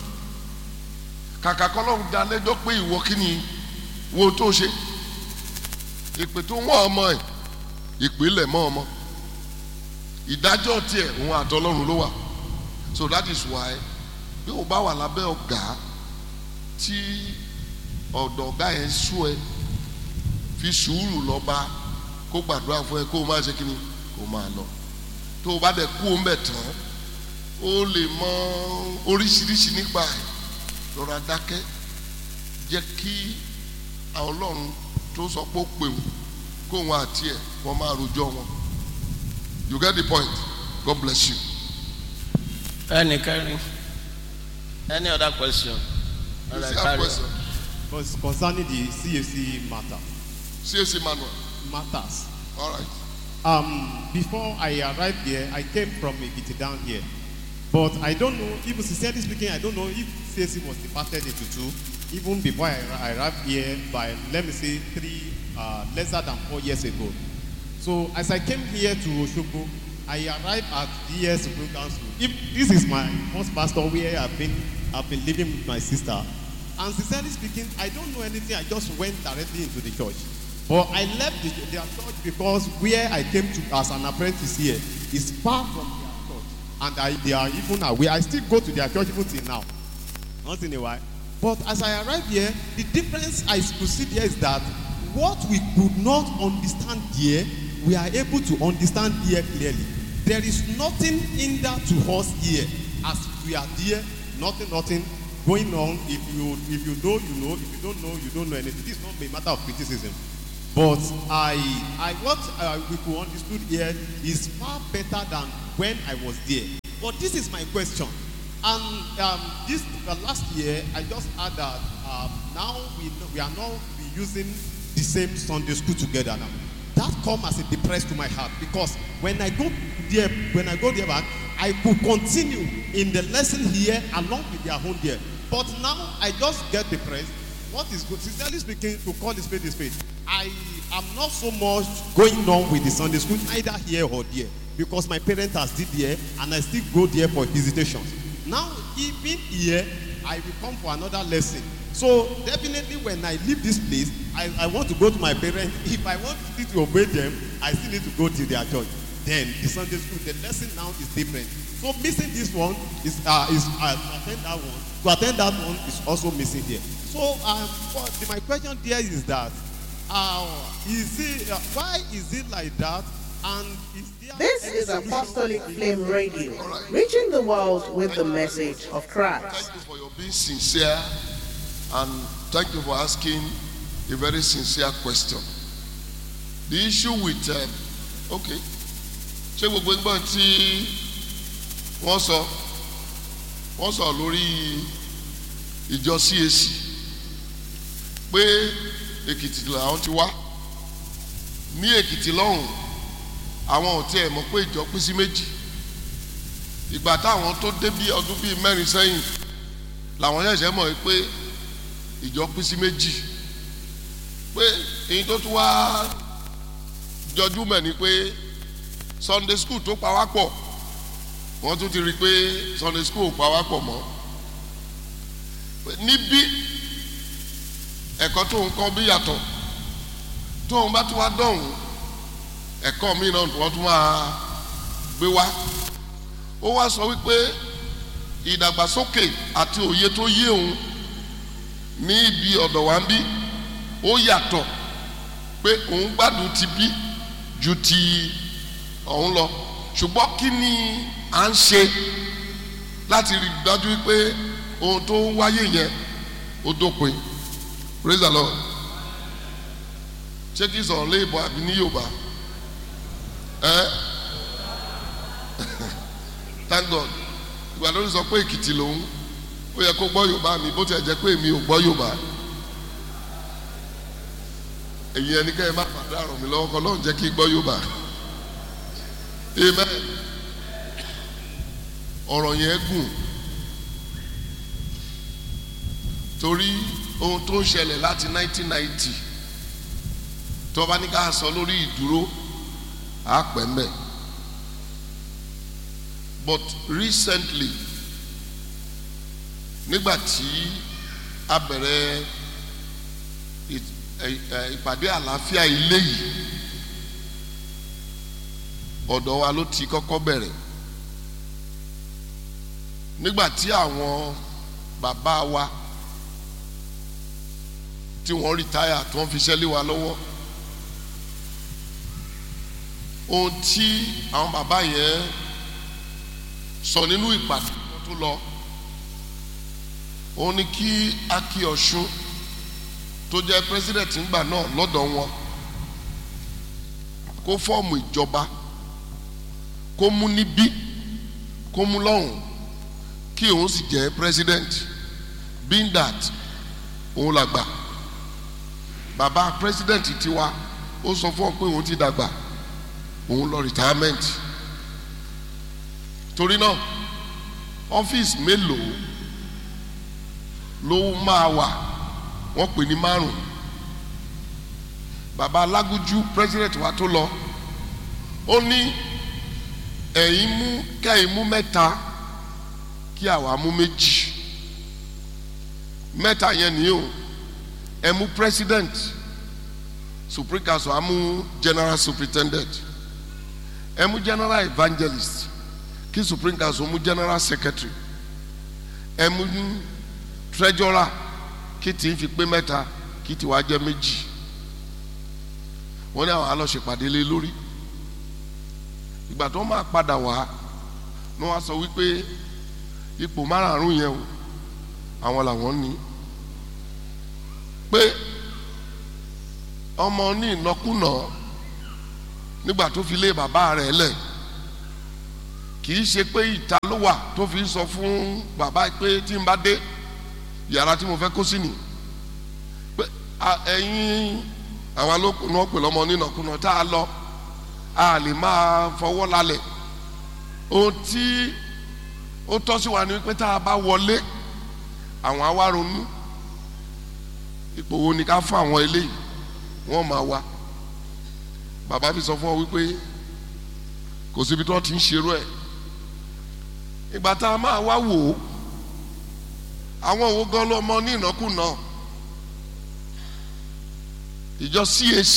kàkà kọ́lọ́run dá lẹ́jọ́ pé ìwọ kí ni wo tó ṣe. Èpè tó wọ́n ọmọ ẹ̀, ìpìlẹ̀ mọ́ ọmọ, ìdájọ́ tiẹ̀ òun àtọlọ́run ló wà. So that is why bí o bá wà lábẹ́ ọ̀gá tí ọ̀dọ̀ ọ̀gá yẹn sú ẹ, fi sùúrù lọ bá kó gbàdúrà fún ẹ kó o máa ṣe kíni kó o máa lọ. Tó o bá dẹ̀ kú o ń bẹ̀ tán, o lè mọ oríṣiríṣi nípa ẹ̀, lọ́ra dákẹ́, jẹ́ kí àwọn Ọlọ́run tó sọ pé ó pè wọ́n kó wọn àti ẹ̀ wọ́n máa rojọ́ wọn. You get the point? God bless you. Any other question? You see a question? Concerning the CAC matter. CAC matters. All right. Before I arrived here, I came from Ekiti down here. But I don't know, even sincerely speaking, I don't know if CAC was divided into two, even before I arrived here by, let me say, lesser than 4 years ago. So as I came here to Osogbo, I arrived at DS Supreme Council. If this is my first pastor where I've been living with my sister, and sincerely speaking, I don't know anything. I just went directly into the church. But I left their church because where I came to as an apprentice here is far from their church, and they are even aware. I still go to their church even till now, once in a while. But as I arrived here, the difference I could see there is that what we could not understand here, we are able to understand here clearly. There is nothing hinder to us here as we are there. Nothing going on. If you know, you know. If you don't know, you don't know anything. This is not a matter of criticism. But what we could understood here is far better than when I was there. But this is my question. And this last year, I just heard that now we are not using the same Sunday school together now. That come as a depress to my heart, because when I go there back, I could continue in the lesson here along with their own there. But now I just get depressed. What is good? Sincerely speaking, to call this spade, I am not so much going on with the Sunday school either here or there, because my parents are still there and I still go there for visitations. Now, even here, I will come for another lesson. So definitely when I leave this place, I want to go to my parents. If I want to obey them, I still need to go to their church. Then the Sunday school, the lesson now is different. So missing this one is to attend that one. To attend that one is also missing here. So my question there is that why is it like that? And is there This is Apostolic Flame Radio, reaching the world with the message of Christ. Thank you for your being sincere, and thank you for asking a very sincere question. The issue with okay, ṣé gbogbo ẹgbẹ́ tí wọ́n sọ lórí ìjọ CAC pé Èkìtì làwọn ti wá ní Èkìtì lọ́hùn àwọn ò tiẹ̀ mọ̀ pé ìjọ pín sí méjì. Ìgbà táwọn tó dé bí ọdún bíi mẹ́rin sẹ́yìn làwọn ṣẹ̀ṣẹ̀ mọ̀ pé ìjọ pín sí méjì, pé èyí tó tún wá jọjú mẹ́ ni pé Sunday school tó pa wá pọ̀, wọ́n tún ti rí i pé Sunday school ò pa wá pọ̀ mọ́. Níbí ẹ̀kọ́ tó ń kọ́ bí yàtọ̀, tó ń bá tún wá dọ̀hún ẹ̀kọ́ mi náà wọ́n tún máa gbé wá. Ó wá sọ wípé ìdàgbàsókè àti òye tó yé òun ní ibi ọ̀dọ̀ wa ń bí ó yàtọ̀, pé òun gbádùn ti bí ju ti ọ̀hún lọ. Ṣùgbọ́n kí ni à ń ṣe láti rí dájú wípé ohun tó ń wáyé yẹn ó dópin? Praise the Lord. Ṣé kí sọ̀rọ̀ léèbọ̀ àbí ní Yorùbá? Thank God. Ìgbà lórí sọ pé Èkìtì lòun, ó yẹ kó gbọ́ Yorùbá mi, bó ti ẹ̀ jẹ́ pé èmi ò gbọ́ Yorùbá. Èyí ẹni kẹ́ ẹ má pàdé àrùn mi lọ́wọ́ kan lọ́hùn jẹ́ kí gbọ́ Yorùbá. Amen. Ọ̀rọ̀ yẹn gùn torí ohun tó ń ṣẹlẹ̀ láti 1990 tó bá ní ká sọ lórí ìdúró á pẹ́ mbẹ́. But recently nígbà tí a bẹ̀rẹ̀ ìpàdé àlàáfíà ilé yìí, ọ̀dọ̀ wa ló ti kọ́kọ́ bẹ̀rẹ̀. Nígbà tí àwọn bàbá wa tí wọ́n rìtáyà tí wọ́n fi ṣẹ́lé wa lọ́wọ́, ohun tí àwọn bàbá yẹn sọ nínú ìpàdé tó lọ, òun ni kí Aki Ọ̀ṣun tó jẹ́ president ńgbà náà lọ́dọ̀ wọn kó fọ́ọ̀mù ìjọba, kó mú níbí kó mú lọ́hùn, kí òun sì jẹ́ president. Being that òun làgbà, bàbá president tiwa ó sọ fún ọ pé òun ti dàgbà, òun lọ retirement. Torí náà ọ́fíìsì mélòó ló máa wà? Wọ́n pè ní 5. Bàbá Alágúnjú president wa tó lọ, ó ní kẹ́yìn mú 3 kí àwa mú 2. 3 yẹn ni o, ẹ mú president, Supreme Council á mú general superintendent, ẹ mú general evangelist, kí Supreme Council mú general secretary, ẹ mú treasurer, kí tí ń fi pé 3 kí tí wàá jẹ́ 2. Wọ́n ní àwọn alọ́ṣèpàdé lé lórí. Ìgbà tó máa padà wá ní wọ́n á sọ wípé ipò 5 yẹn o àwọn làwọn ní, pé ọmọ ní ìnákúnà nígbà tó fi lé bàbá rẹ̀ lẹ̀ kì í ṣe pé ìta ló wà tó fi sọ fún bàbá pé tí n bá dé yàrá tí mo fẹ́ kó sí ni pé ẹ̀yin àwọn alókùnrin náà pè lọ́mọ nínàkúnà tá a lọ a lè máa fọwọ́ lálẹ̀ ohun tí ó tọ́ sí wa ni pé tá a bá wọlé àwọn á wá ronú ipò wo ni ká fún àwọn eléyìí wọ́n máa wá bàbá fi sọ fún ọ wípé kò síbi tí wọ́n ti ń ṣerú ẹ̀ ìgbà tá a máa wá wò ó àwọn òwò gan lọmọ ní ìnákúnà ìjọ CAC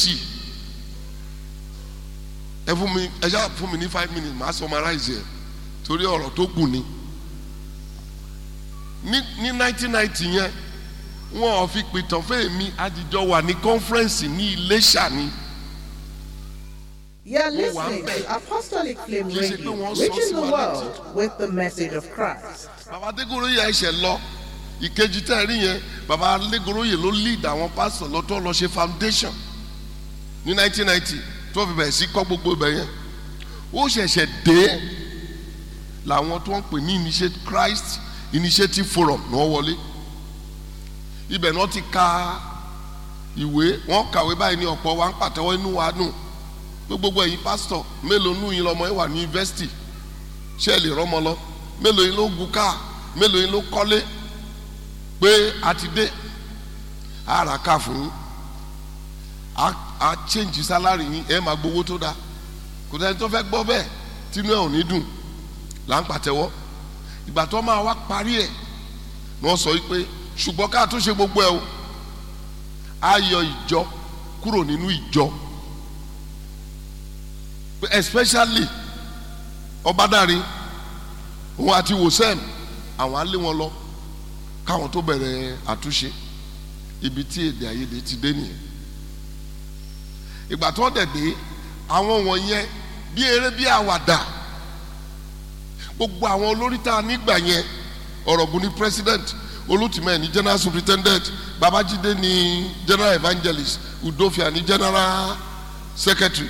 ẹ ṣáà fún mi ní 5 minutes màá summarize ẹ torí ọ̀rọ̀ tó gùn ni ní 1990 yẹn wọn ò fi pìtàn fún èmi àdìjọ wà ní conference ní Iléṣà ni. You are listening to Apostolic Flame Radio, reaching the world with the message of Christ. Bàbá Adégoroyè ẹ̀ṣẹ̀ lọ ìkejì tẹ́ ẹ rí yẹn bàbá Adégoroyè ló lead àwọn pásítọ̀ lọ́tọ́ lọ ṣe foundation ní 1990 tó fi bẹ̀rẹ̀ sí kọ́ gbogbo ibẹ̀ yẹn ó ṣẹ̀ṣẹ̀ dé làwọn tó ń pè ní Christ Initiative Forum náà wọlé ibẹ̀ náà ti ka ìwé wọ́n kàwé báyìí ní ọ̀pọ̀ wa ń pàtẹ́wọ́ inú wa nù gbogbo ẹ̀yin pásítọ̀ mélòó nù yín lọ́mọ yín wà ní yunifásitì ṣé ẹ lè rọ́mọ lọ mélòó yín ló gun káà mélòó yín ló kọ́lé pé a ti dé ara ká fún yín a change salary yín ẹ máa gbowó tó dáa kò tẹ́ni tó fẹ́ gbọ́ bẹ́ẹ̀ tínú ẹ̀ ò ní dùn là ń pàtẹ́wọ́ ìgbà tó máa wá parí ẹ̀ ni wọ́n sọ pé ṣùgbọ́n ká tó ṣe gbogbo ẹ̀ o a yọ ìjọ kúrò nínú ìjọ especially Ọbádáre òun àti Wòsẹ́m àwọn á lé wọn lọ káwọn tó bẹ̀rẹ̀ àtúnṣe ibi tí èdè àìyedè ti dé nìyẹn ìgbà tó dẹ̀ dé àwọn wọ̀nyẹn bí eré bí àwàdà gbogbo àwọn olórí tá a nígbà yẹn Ọ̀rọ̀gùn ní president Olùtìmẹ̀ ní general superintendent Babájídé ní general evangelist Udofia ní general secretary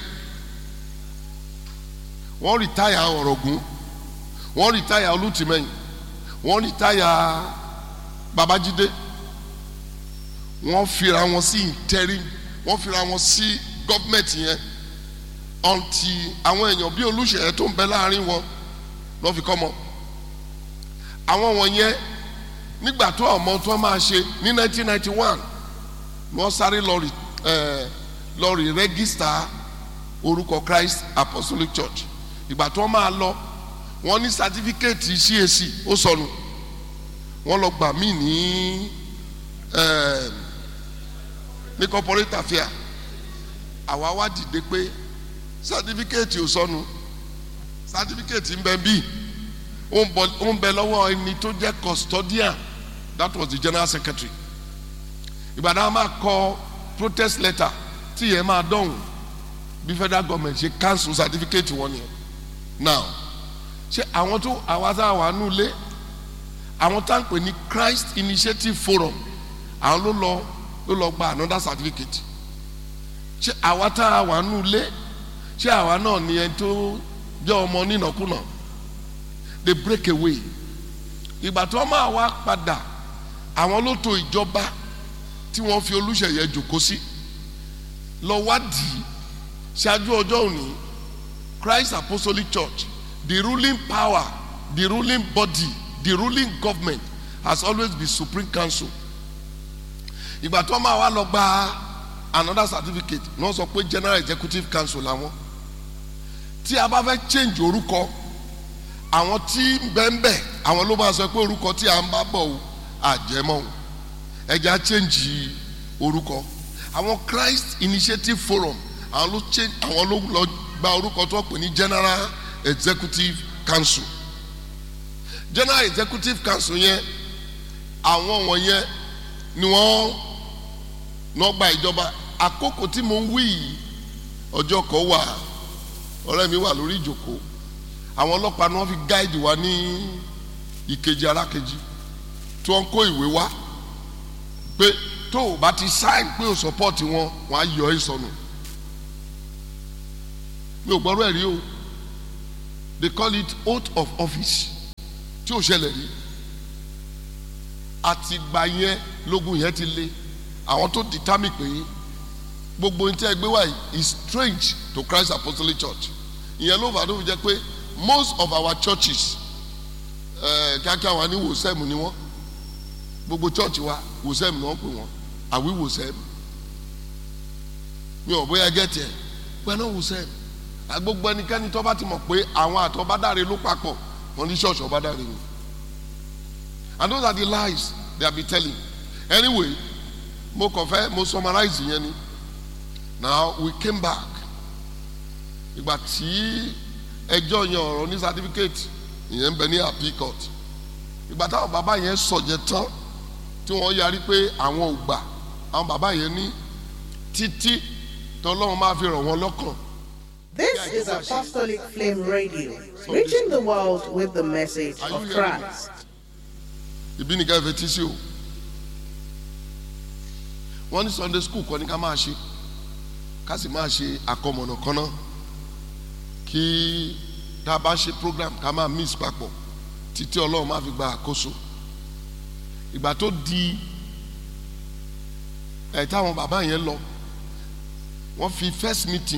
wọ́n rìtáyà Ọ̀rọ̀gùn wọ́n rìtáyà Olùtìmẹ̀ wọ́n rìtáyà Babájídé wọ́n fira wọn sí interim wọ́n fira wọn sí gọ́ọ̀mẹ̀ntì yẹn ọ̀ǹtì àwọn èèyàn bí Olúṣèyẹ tó ń bẹ láàrin wọn lọ́ fi kọ́ mọ́ àwọn wọ̀nyẹn nígbà tó ọmọ tó máa ṣe ní 1991 wọ́n sáré lọ rí rẹ́gísítà orúkọ Christ Apostolic Church ìgbà tó máa lọ wọ́n ní sátífíkẹ́ẹ̀tì CAC ó sọnù wọ́n lọ gbà mí ní corporate affair àwa wá dìde pé sátífíkẹ́ẹ̀tì ò sọnù sátífíkẹ́ẹ̀tì ń bẹ bí ó ń bẹ lọ́wọ́ ẹni tó jẹ́ custodian that was the general secretary ìgbàdàn máa kọ protest letter tí yẹn máa dọ̀hùn bí federal government ṣe cancel certificate wọn yẹn now ṣé àwọn tó àwa tá a wà nù lé àwọn tá à ń pè ní Christ Initiative Forum àwọn ló lọ gba another certificate ṣé àwa tá a wà nù lé ṣé àwa náà ni ẹni tó jẹ́ ọmọ nínàkúnà they break away ìgbà tó máa wá padà àwọn ló tò ìjọba tí wọ́n fi Olúṣèyẹ jòkó sí lọ wádìí ṣáájú ọjọ́ òní Christ Apostolic Church the ruling power the ruling body the ruling government has always been Supreme Council ìgbà tó máa wá lọ gba another certificate ní wọ́n sọ pé General Executive Council làwọn tí a bá fẹ́ change orúkọ àwọn tí bẹ́ẹ̀nbẹ́ àwọn ló máa sọ pé orúkọ tí a ń bá bọ̀ o àjẹmọ́ o ẹja change orúkọ àwọn Christ Initiative Forum àwọn ló lọ gba orúkọ tó pè ní General Executive Council General Executive Council yẹn àwọn wọ̀nyẹn ni wọ́n gba ìjọba àkókò tí mo ń wí yìí ọjọ́ kan wà ọ̀rẹ́ mi wà lórí ìjókòó àwọn ọlọ́pàá ni wọ́n fi gáìdì wa ní ìkejì arákejì tí wọ́n kó ìwé wá pé tó o bá ti sign pé o support wọn wọ́n á yọ ẹ́ sọnù mi ò gbọ́rọ̀ ẹ̀ rí o they call it oath of office tí ó ṣẹlẹ̀ rí àtìgbà yẹn lógun yẹn ti lé àwọn tó determine pé gbogbo ní tí ẹ gbé wá is strange to Christ Apostolic Church ìyẹn ló fà tó fi jẹ́ pé most of our churches kíákíá wa ní wòsẹ́mù ni wọ́n gbogbo church wa wòsẹ́mù ni wọ́n pè wọ́n àwí wòsẹ́mù mi ò bóyá gẹ́tì ẹ̀ pẹ́ náà wòsẹ́mù gbogbo ẹnikẹ́ni tó bá ti mọ̀ pé àwọn àtọ́bádáre ló papọ̀ wọ́n ní ṣọ́ọ̀ṣì ọ̀bádáre ni and those are the lies they have been telling anyway mo kàn fẹ́ mo summarize yẹn ni now we came back ìgbà tí ẹjọ́ yẹn ọ̀rọ̀ ní certificate ìyẹn ń bẹ ní appeal court ìgbà táwọn bàbá yẹn sọ̀jẹ̀ tán tí wọ́n yarí pé àwọn ò gbà àwọn bàbá yẹn ní títí tọ́lọ́run máa fi rọ̀ wọ́n lọ́kàn. This is Apostolic Flame Radio, reaching the world with the message of Christ. Ibi ni ká fẹ́ tí sí o wọ́n ní Sunday school kọ́ ni ká máa ṣe ká sì máa ṣe àkọmọ̀nà kan náà kí tá a bá ṣe program ká máa mix papọ̀ títí Ọlọ́run máa fi gba àkóso ìgbà tó di táwọn bàbá yẹn lọ wọ́n fi first meeting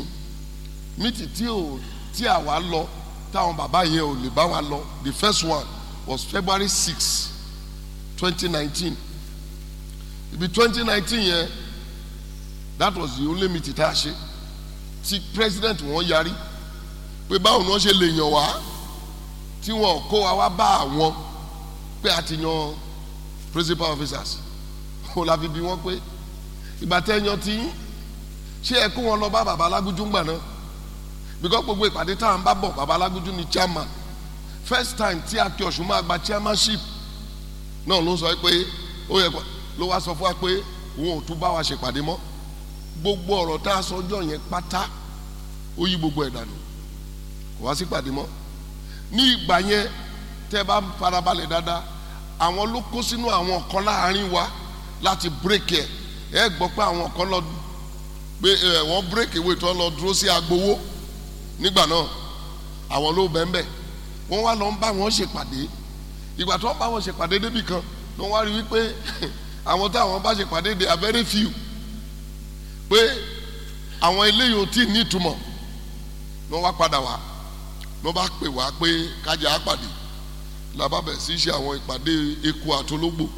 tí àwa lọ táwọn bàbá yẹn ò lè bá wa lọ the first one was February 6, 2019 ibi 2019 yẹn that was the only meeting tá a ṣe tí president wọn yarí pé báwo ni wọ́n ṣe lè yàn wá tí wọn kó wa wá bá àwọn pé a ti yan principal officers ó la fi bí wọn pé ìgbà tẹ́ yan tí ṣé ẹ kó wọn lọ bá bàbá Alágúnjú ńgbà náà because gbogbo ìpàdé tá à ń bá bọ̀ bàbá Alágúnjú ni chairman first time tí Akin Ọ̀ṣun máa gba chairmanship náà ló sọ pé ó yẹ ló wá sọ fún wa pé òun ò tún bá wa ṣèpàdé mọ́ gbogbo ọ̀rọ̀ tá a sọ ọjọ́ yẹn pátá ó yí gbogbo ẹ̀ dànù kò wá sí pàdé mọ́ ní ìgbà yẹn tẹ́ bá farabalẹ̀ dáadáa àwọn ló kó sínú àwọn kan láàrin wa láti break ẹ gbọ́ pé àwọn kan lọ pé wọ́n break away tó lọ dúró sí agbowó nígbà náà àwọn ló bẹ́ẹ̀ wọ́n wá lọ ń bá wọn ṣèpàdé ìgbà tó ń bá wọn ṣèpàdé débì kan ló wá rí wípé àwọn táwọn bá ṣèpàdé they are very few pé àwọn eléyìí ò tí ì ní ìtumọ̀ ló wá padà wá ló bá pè wá pé kájà á pàdé làbá bẹ̀ sí ṣe àwọn ìpàdé eku àtológbò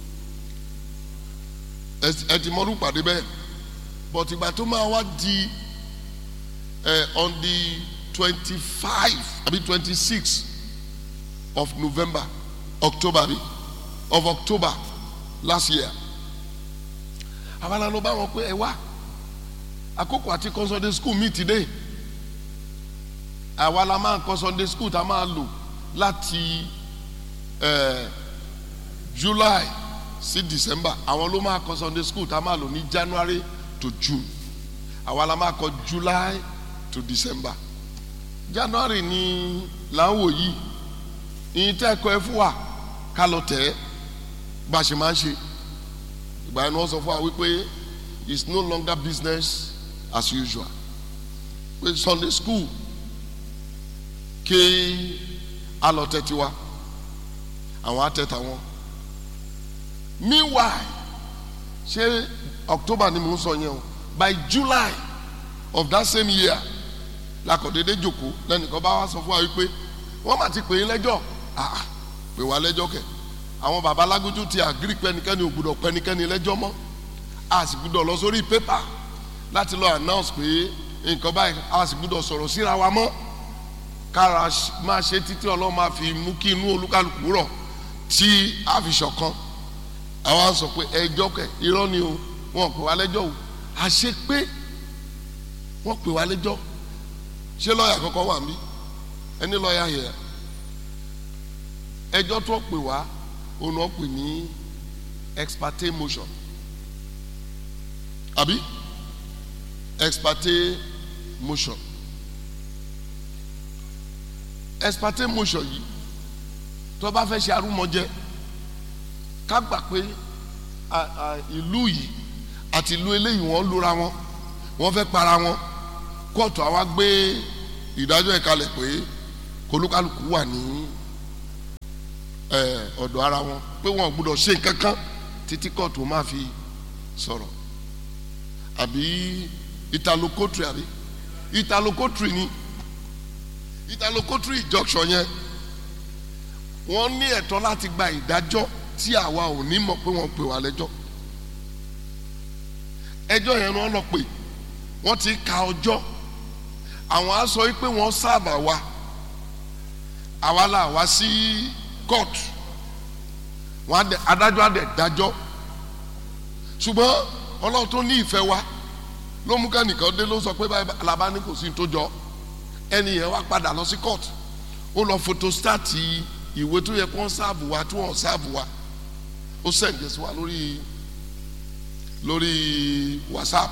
ẹ ti mọ́rú pàdé bẹ́ẹ̀ but ìgbà tó máa wá di on the 25 àbí 26 of November of October last year àwọn ló bá wọn pé ẹ wá àkókò àti kọ́ Sunday school meet today àwa la máa kọ́ Sunday school tá a máa lò láti July sí December àwọn ló máa kọ́ Sunday school tá a máa lò ní January to June àwa la máa kọ́ July to December January ni là ń wò yìí ìyìn tẹ́ ẹ̀kọ́ ẹ fún wa ká lọ tẹ̀ ẹ́ bá a ṣe máa ń ṣe ìgbà yẹn ni wọ́n sọ fún wa wípé it's no longer business as usual pé Sunday school ké alọ̀tẹ̀ tiwa àwọn atẹ́ta wọn meanwhile ṣé October ni mò ń sọ yẹn o by July of that same year lakọ̀dédé jòkó lẹ́nìkan bá wá sọ fún wa wípé wọ́n mà ti pè é lẹ́jọ́ pè wá lẹ́jọ́ kẹ̀ àwọn baba Alágúnjú ti agree pẹ́nikẹ́ni ò gbúdọ̀ pẹ́nikẹ́ni lẹ́jọ́ mọ́ a sì gbúdọ̀ lọ sórí pépà láti lọ announce pé nǹkan báyìí a sì gbúdọ̀ sọ̀rọ̀ síra wa mọ́ kára máa ṣe títí Ọlọ́run máa fi mú kí inú olúkálùkù rọ̀ tí a fi ṣọ̀kan àwa sọ pé ẹjọ́ kẹ̀ irọ́ ni o wọ́n pè wá lẹ́jọ́ o àṣẹ pé wọ́n pè wá lẹ́jọ́ ṣé lọ́ọ̀yà kankan wà mí ẹni lọ́ọ̀yà yẹ ẹjọ́ tó pè wá òun náà pè ní ex parte motion àbí ex parte motion ex parte motion yìí tó bá fẹ́ ṣe arúmọjẹ ká gbà pé ìlú yìí àti ìlú eléyìí wọ́n lura wọn wọ́n fẹ́ para wọn kóòtù àwa gbé ìdájọ́ ẹ̀ kalẹ̀ pé kólúkálùkù wà ní ọ̀dọ̀ ara wọn pé wọn ò gbọdọ̀ ṣe nǹkan kan títí kóòtù máa fi sọ̀rọ̀ àbí italokotri àbí italokotri ni italokotri injunction yẹn wọ́n ní ẹ̀tọ́ láti gba ìdájọ́ tí àwa ò ní mọ̀ pé wọ́n pè wá lẹ́jọ́ ẹjọ́ yẹn wọ́n lọ pè wọ́n ti ka ọjọ́ àwọn á sọ pé wọ́n sáàbà wa àwa là wá sí kóòtù wọn adájọ́ á dẹ̀ dájọ́ ṣùgbọ́n Ọlọ́run tó ní ìfẹ́ wa ló mú kẹ́nìkan dé ló sọ pé báyìí alábá ní kò sí ní tó jọ ẹni yẹn wá padà lọ sí kóòtù ó lọ fotostati ìwé tó yẹ kó ń sáàbù wa tí wọ́n sáàbù wa ó sẹ̀ǹdẹ̀ sí wa lórí WhatsApp.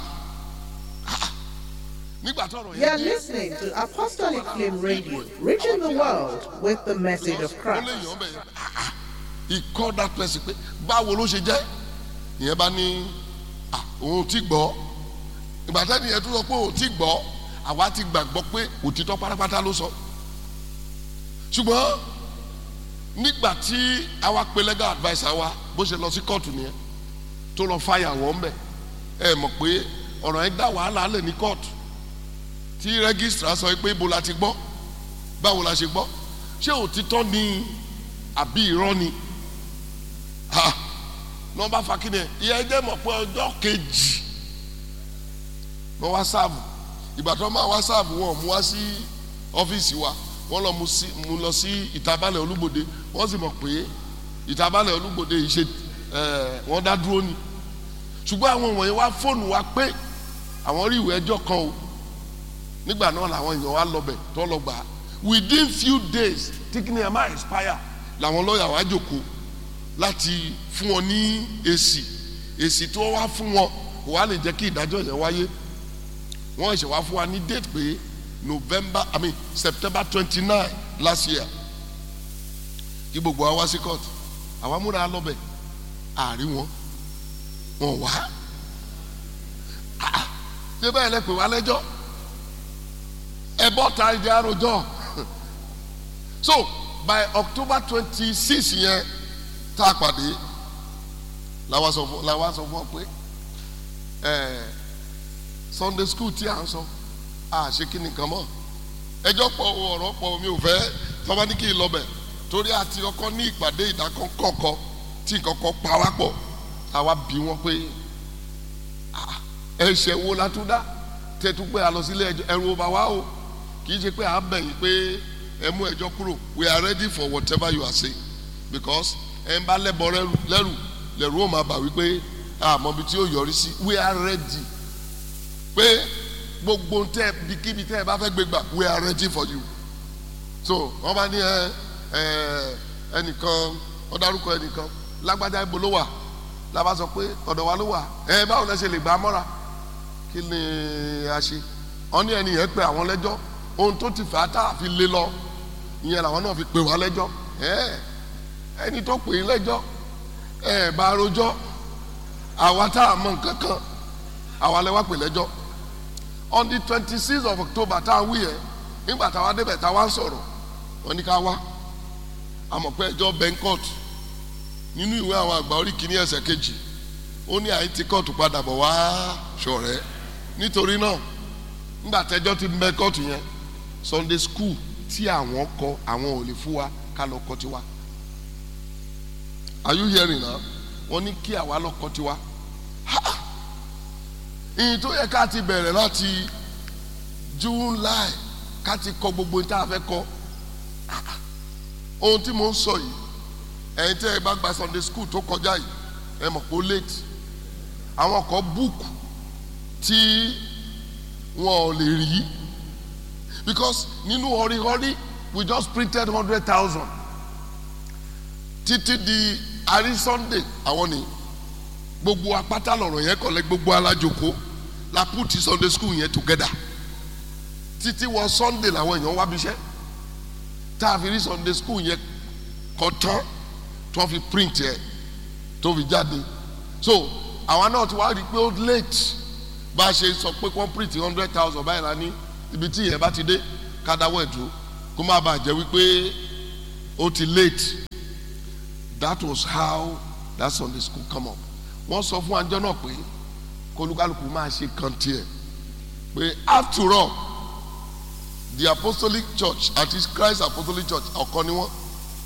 You are listening to Apostolic Flame Radio, reaching the world with the message of Christ. He called that person pé báwo ló ṣe jẹ́ ìyẹn bá ní òun ti gbọ́ ìgbà tẹ́ni yẹn tó sọ pé òun ti gbọ́ àwa ti gbàgbọ́ pé òtítọ́ pátápátá ló sọ ṣùgbọ́n nígbà tí àwa pe legal adviser wa bó ṣe lọ sí kóòtù nìyẹn tó lọ fàyà wọ́n bẹ̀ ẹ mọ̀ pé ọ̀rọ̀ yẹn dá wàhálà lẹ̀ ní kóòtù tí rẹ́gísítà sọ pé ibo la ti gbọ́ báwo la ṣe gbọ́ ṣé òtítọ́ ni àbí irọ́ ni ní wọ́n bá fa kí ni ìyẹn jẹ́ mọ̀ pé ọjọ́ kejì wọ́n wá sáàbù ìgbà tó máa wá sáàbù wọn mú wá sí ọ́fíìsì wa wọ́n lọ mú lọ sí ìtabalẹ̀ Olúgbòde wọ́n sì mọ̀ pé ìtabalẹ̀ Olúgbòde yìí ṣe wọ́n dá dúró ni ṣùgbọ́n àwọn wọ̀nyí wá fóònù wa pé àwọn rí ìwé ẹjọ́ kan o nígbà náà làwọn èèyàn wá lọ bẹ̀ tó lọ gbà á within few days tí kí ni ẹ máa expire làwọn lọ́ọ̀yà wá jókòó láti fún wọn ní èsì tí wọ́n wá fún wọn kò wá lè jẹ́ kí ìdájọ́ yẹn wáyé wọ́n ṣe wá fún wa ní date pé September 29 last year kí gbogbo wa wá sí court àwa múra lọ́bẹ̀ àárí wọn wá ṣé bẹ́ẹ̀ lẹ pè wá lẹ́jọ́ ẹ bọ́ ta ìdí àròjọ so by October 26 yẹn tá a pàdé làwa sọ fún ọ pé Sunday school tí à ń sọ ṣe kí nìkan mọ́ ẹjọ́ pọ̀ ọ̀rọ̀ pọ̀ mi ò fẹ́ tọ́ba ní kí n lọ bẹ̀ torí àti ọkọ ní ìpàdé ìdákọ́kọ́ tí nǹkan kan pa wá pọ̀ àwa bí wọn pé ẹ̀ṣẹ̀ wo la tún dá tẹ́tú pé a lọ sílé ẹjọ́ ẹ̀rù ọba wa o kì í ṣe pé à ń bẹ̀yìn pé ẹ mú ẹjọ́ kúrò we are ready for whatever you are saying because ẹ ń bá lẹ́bọ̀ lẹ́rù ó máa bà wípé àmọ́ bí tí ó yọrí sí we are ready pé gbogbo tẹ bíkíbi tẹ ẹ bá fẹ́ gbé gbà we are ready for you so wọ́n bá ní ẹnìkan wọ́n dárúkọ ẹnìkan lágbájá ibo ló wà lábá sọ pé ọ̀dọ̀ wa ló wà báwo lẹ ṣe lè gbà á mọ́ra kí ni a ṣe wọ́n ní ẹni yẹn pé àwọn lẹ́jọ́ ohun tó ti fà á tá a fi lé lọ ìyẹn làwọn náà fi pè wá lẹ́jọ́ ẹni tó pè é lẹ́jọ́ bá rojọ́ àwa tá a mọ̀ nǹkan kan àwa lẹ wá pè lẹ́jọ́ on the 26th of October tá a wí yẹn nígbà táwa débẹ̀ táwa ń sọ̀rọ̀ wọ́n ní ká wá àmọ̀ pé ẹjọ́ Bangkok nínú ìwé àwọn àgbà orí kìíní ẹsẹ̀ kejì ó ní àyè tí kóòtù padà bọ̀ wá ṣọ̀rẹ́ nítorí náà nígbà tẹ́jọ́ ti Bangkok yẹn Sunday school tí àwọn kọ àwọn ò lè fún wa ká lọ kọ́ tiwa are you hearing now wọ́n ní kí àwa lọ kọ́ tiwa ìyìn tó yẹ ká ti bẹ̀rẹ̀ láti July ká ti kọ gbogbo tá a fẹ́ kọ ohun tí mo ń sọ yìí ẹ̀yin tẹ́ ẹ bá gba Sunday school tó kọjá yìí ẹ mọ̀ pé ó late àwọn kan book tí wọn ò lè rí because nínú họríhọrí we just printed 100,000 títí di àrí Sunday àwọn ni gbogbo apáta lọ̀rọ̀ yẹn kọ̀lẹ́ gbogbo alájoko la put Sunday school yẹn together títí wọ Sunday làwọn èèyàn wá bíṣẹ́ tá a fi rí Sunday school yẹn kọ tán tó fi print yẹ tó fi jáde so àwọn náà ti wá rí i pé ó late bá a ṣe sọ pé wọ́n print 100,000 báyìí la ní ibi tí yẹn bá ti dé ká dáwọ́ ẹ̀ dúró kó má bàa jẹ́ wípé ó ti late. That was how that Sunday school come up. Wọ́n sọ fún àjọ náà pé kólúkálùkù máa ṣe kan tiẹ̀ pé after all the Apostolic Church àti Christ Apostolic Church ọ̀kan ni wọ́n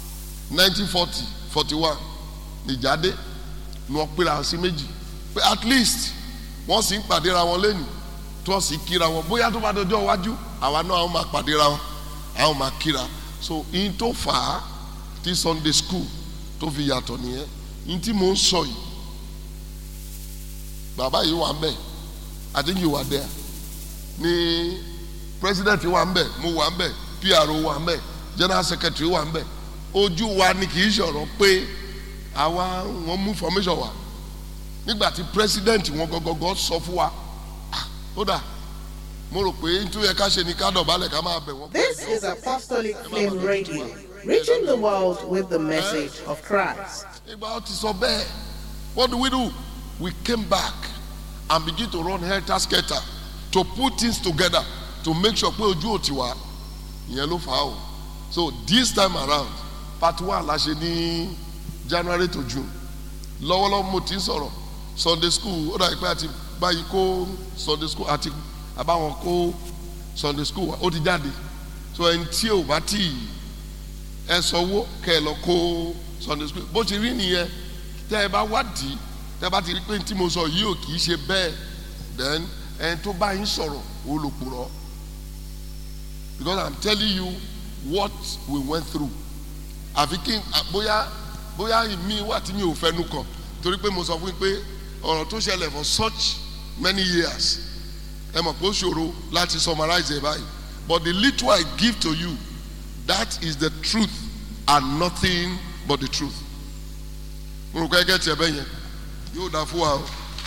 1940-41 nìjáde ni wọ́n pera sí méjì pé at least wọ́n sì ń pàdéra wọn lẹ́nu tí wọ́n sì kíra wọn bóyá tó bá dọjọ́ iwájú àwa náà àwọn máa pàdéra wọn àwọn máa kíra. So in tó fà á tí Sunday school tó fi yàtọ̀ nìyẹn. In tí mò ń sọ yìí bàbá yìí wà ń bẹ̀ I think you were there ní president wà ń bẹ̀ mo wà ń bẹ̀ PRO wà ń bẹ̀ general secretary wà ń bẹ̀ ojú wa ni kì í ṣọ̀rọ̀ pé àwa wọn mú formation wa nígbà tí president wọn gọgọgọ sọ fún wa ó dà mo rò pé nítorí ẹ ká ṣe ni ká dọ̀bálẹ̀ ká máa bẹ̀ wọ́n. This is Apostolic Flame Radio, reaching the world with the message of Christ. Ìgbà ó ti sọ bẹ́ẹ̀, what do? We came back and begin to run helter-skelter to put things together to make sure pé ojú ò ti wá ìyẹn ló fà á o. So this time around part 1 la ṣe ní January to June lọ́wọ́lọ́wọ́ mo ti ń sọ̀rọ̀ Sunday school ó dàbí pé àti báyìí kó Sunday school àti àbáwọn kó Sunday school wa ó ti jáde. So ẹni tí ò bá tì ẹ sanwó kẹ́ ẹ lọ kó Sunday school bó ti rí nìyẹn. Tẹ́ ẹ bá wádìí tẹ́ ẹ bá ti rí pé tí mo sọ yìí ò kì í ṣe bẹ́ẹ̀ then ẹni tó bá yín sọ̀rọ̀ ó lò purọ́ because I'm telling you what we went through. Àfi kí bóyá mi wà tí mi ò fẹnu kàn torí pé mo sọ fún yín pé ọ̀rọ̀ tó ṣẹlẹ̀ for such many years ẹ mọ̀ pé ó ṣòro láti summarize ẹ̀ báyìí but the little I give to you that is the truth and nothing but the truth. Mo rò pé ẹgẹ́ tiẹ̀ bẹ́ẹ̀ yẹn yóò dá fún wa o.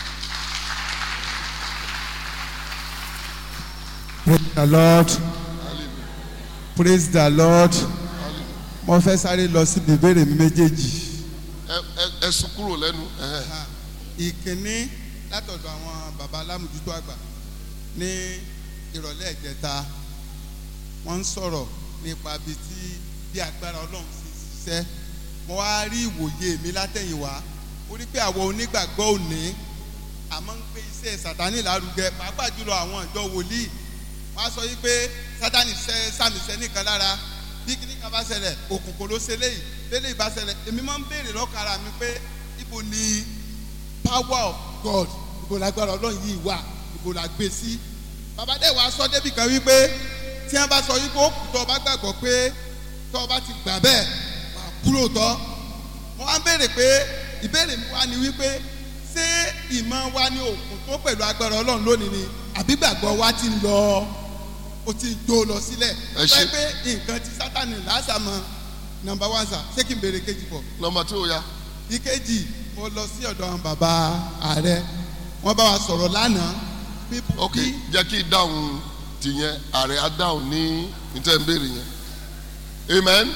Praise the Lord. Praise the Lord. Mo fẹ́ sáré lọ síbi ìbéèrè mi méjèèjì. Ẹ sùn kúrò lẹ́nu. Ìkíní látọ̀dọ̀ àwọn bàbá alámòjútó àgbà ní ìrọ̀lẹ́ ìjẹta wọ́n ń sọ̀rọ̀ nípa bí agbára Ọlọ́run ti ṣiṣẹ́. Mo wá rí ìwòye mi látẹ̀yìnwá ó rí pé àwọn onígbàgbọ́ òní àmọ́ ń gbé iṣẹ́ Sátánì lárugẹ pàápàá jùlọ àwọn ìjọ wòlíì wọ́n á sọ yí pé Sátánì sàmìṣẹ́ nìkan lára bí kíní kan bá ṣẹlẹ̀ òkùnkùn ló ṣe léyìí lélẹ́yìí bá ṣẹlẹ̀ èmi máa ń béèrè lọ́kàn ara mi pé ibo ni power of God ibo lágbára Ọlọ́run yìí wà ibo la gbé sí. Bàbá dẹ̀ wá sọ débì kan wípé tí wọ́n bá sọ yí pé ó kù tó o bá gbàgbọ́ pé tó o bá ti gbà bẹ́ẹ̀ wà kúrò tọ́. Mo wá ń béèrè pé ìbéèrè mi wá ni wípé ṣé ìmọ̀ wa ni òkun tó pẹ̀lú agbára Ọlọ́run lónìí ni àbí gbàgbọ́ wa ti ń lọ ó ti jó lọ sílẹ̀. Ẹ ṣe pé nǹkan tí Sátánì lásàmọ́ number 1 sir ṣé kí n béèrè kejì pọ̀. Number 2 ya. Ìkejì mo lọ sí ọ̀dọ̀ àwọn bàbá ààrẹ wọ́n bá wa sọ̀rọ̀ lánàá. Ok jẹ́ kí dáhùn tìyẹn ààrẹ á dáhùn ní ìtẹ̀ǹbẹ̀rẹ̀ yẹn. Amen.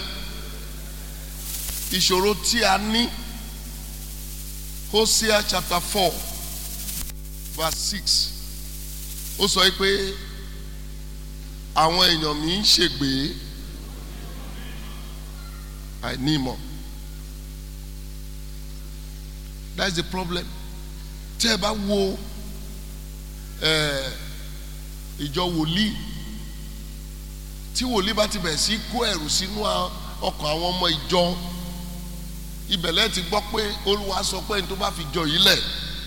Ìṣòro tí a ní Hosea chapter 4 verse 6 ó sọ pé àwọn èèyàn mi ń ṣègbè àìní ìmọ̀. That's the problem. Tẹ́ ẹ bá wo ìjọ wòlíì tí wòlíì bá ti bẹ̀rẹ̀ sí kó ẹ̀rù sínú ọkàn àwọn ọmọ ìjọ ibẹ̀lẹ̀ ti gbọ́ pé Olúwa sọ pé ní tó bá fi jọ yìí lẹ̀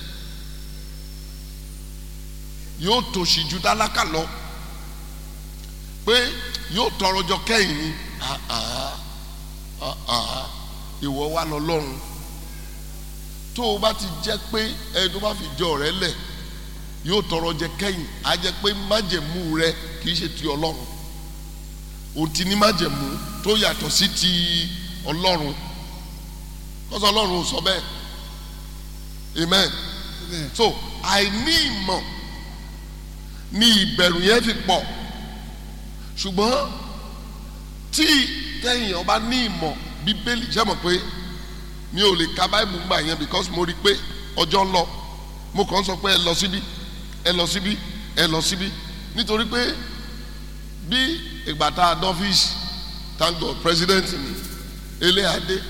yóò tòṣì ju tálákà lọ pé yóò tọrọ jọ kẹ́yìn ni ìwọ wà lọ́lọ́run tó o bá ti jẹ́ pé ẹni tó bá fi jọ rẹ lẹ̀ yóò tọrọ jẹ kẹ́yìn á jẹ́ pé májẹ̀mú rẹ kì í ṣe ti Ọlọ́run o ti ní májẹ̀mú tó yàtọ̀ sí ti Ọlọ́run kọ́sọ́ Ọlọ́run ò sọ bẹ́ẹ̀ amen. So àìní ìmọ̀ ni ìbẹ̀rù yẹn fi pọ̀ ṣùgbọ́n tí tẹ̀yìn ọba ní ìmọ̀ Bíbélì jẹ́ mọ̀ pé mi ò lè ka Báíbù gbà yẹn because mo rí pé ọjọ́ ń lọ mo kàn sọ pé ẹ lọ síbí ẹ lọ síbí ẹ lọ síbí nítorí pé bí ìgbà tá a dọ́fíìsì thank God president ni eléyàdé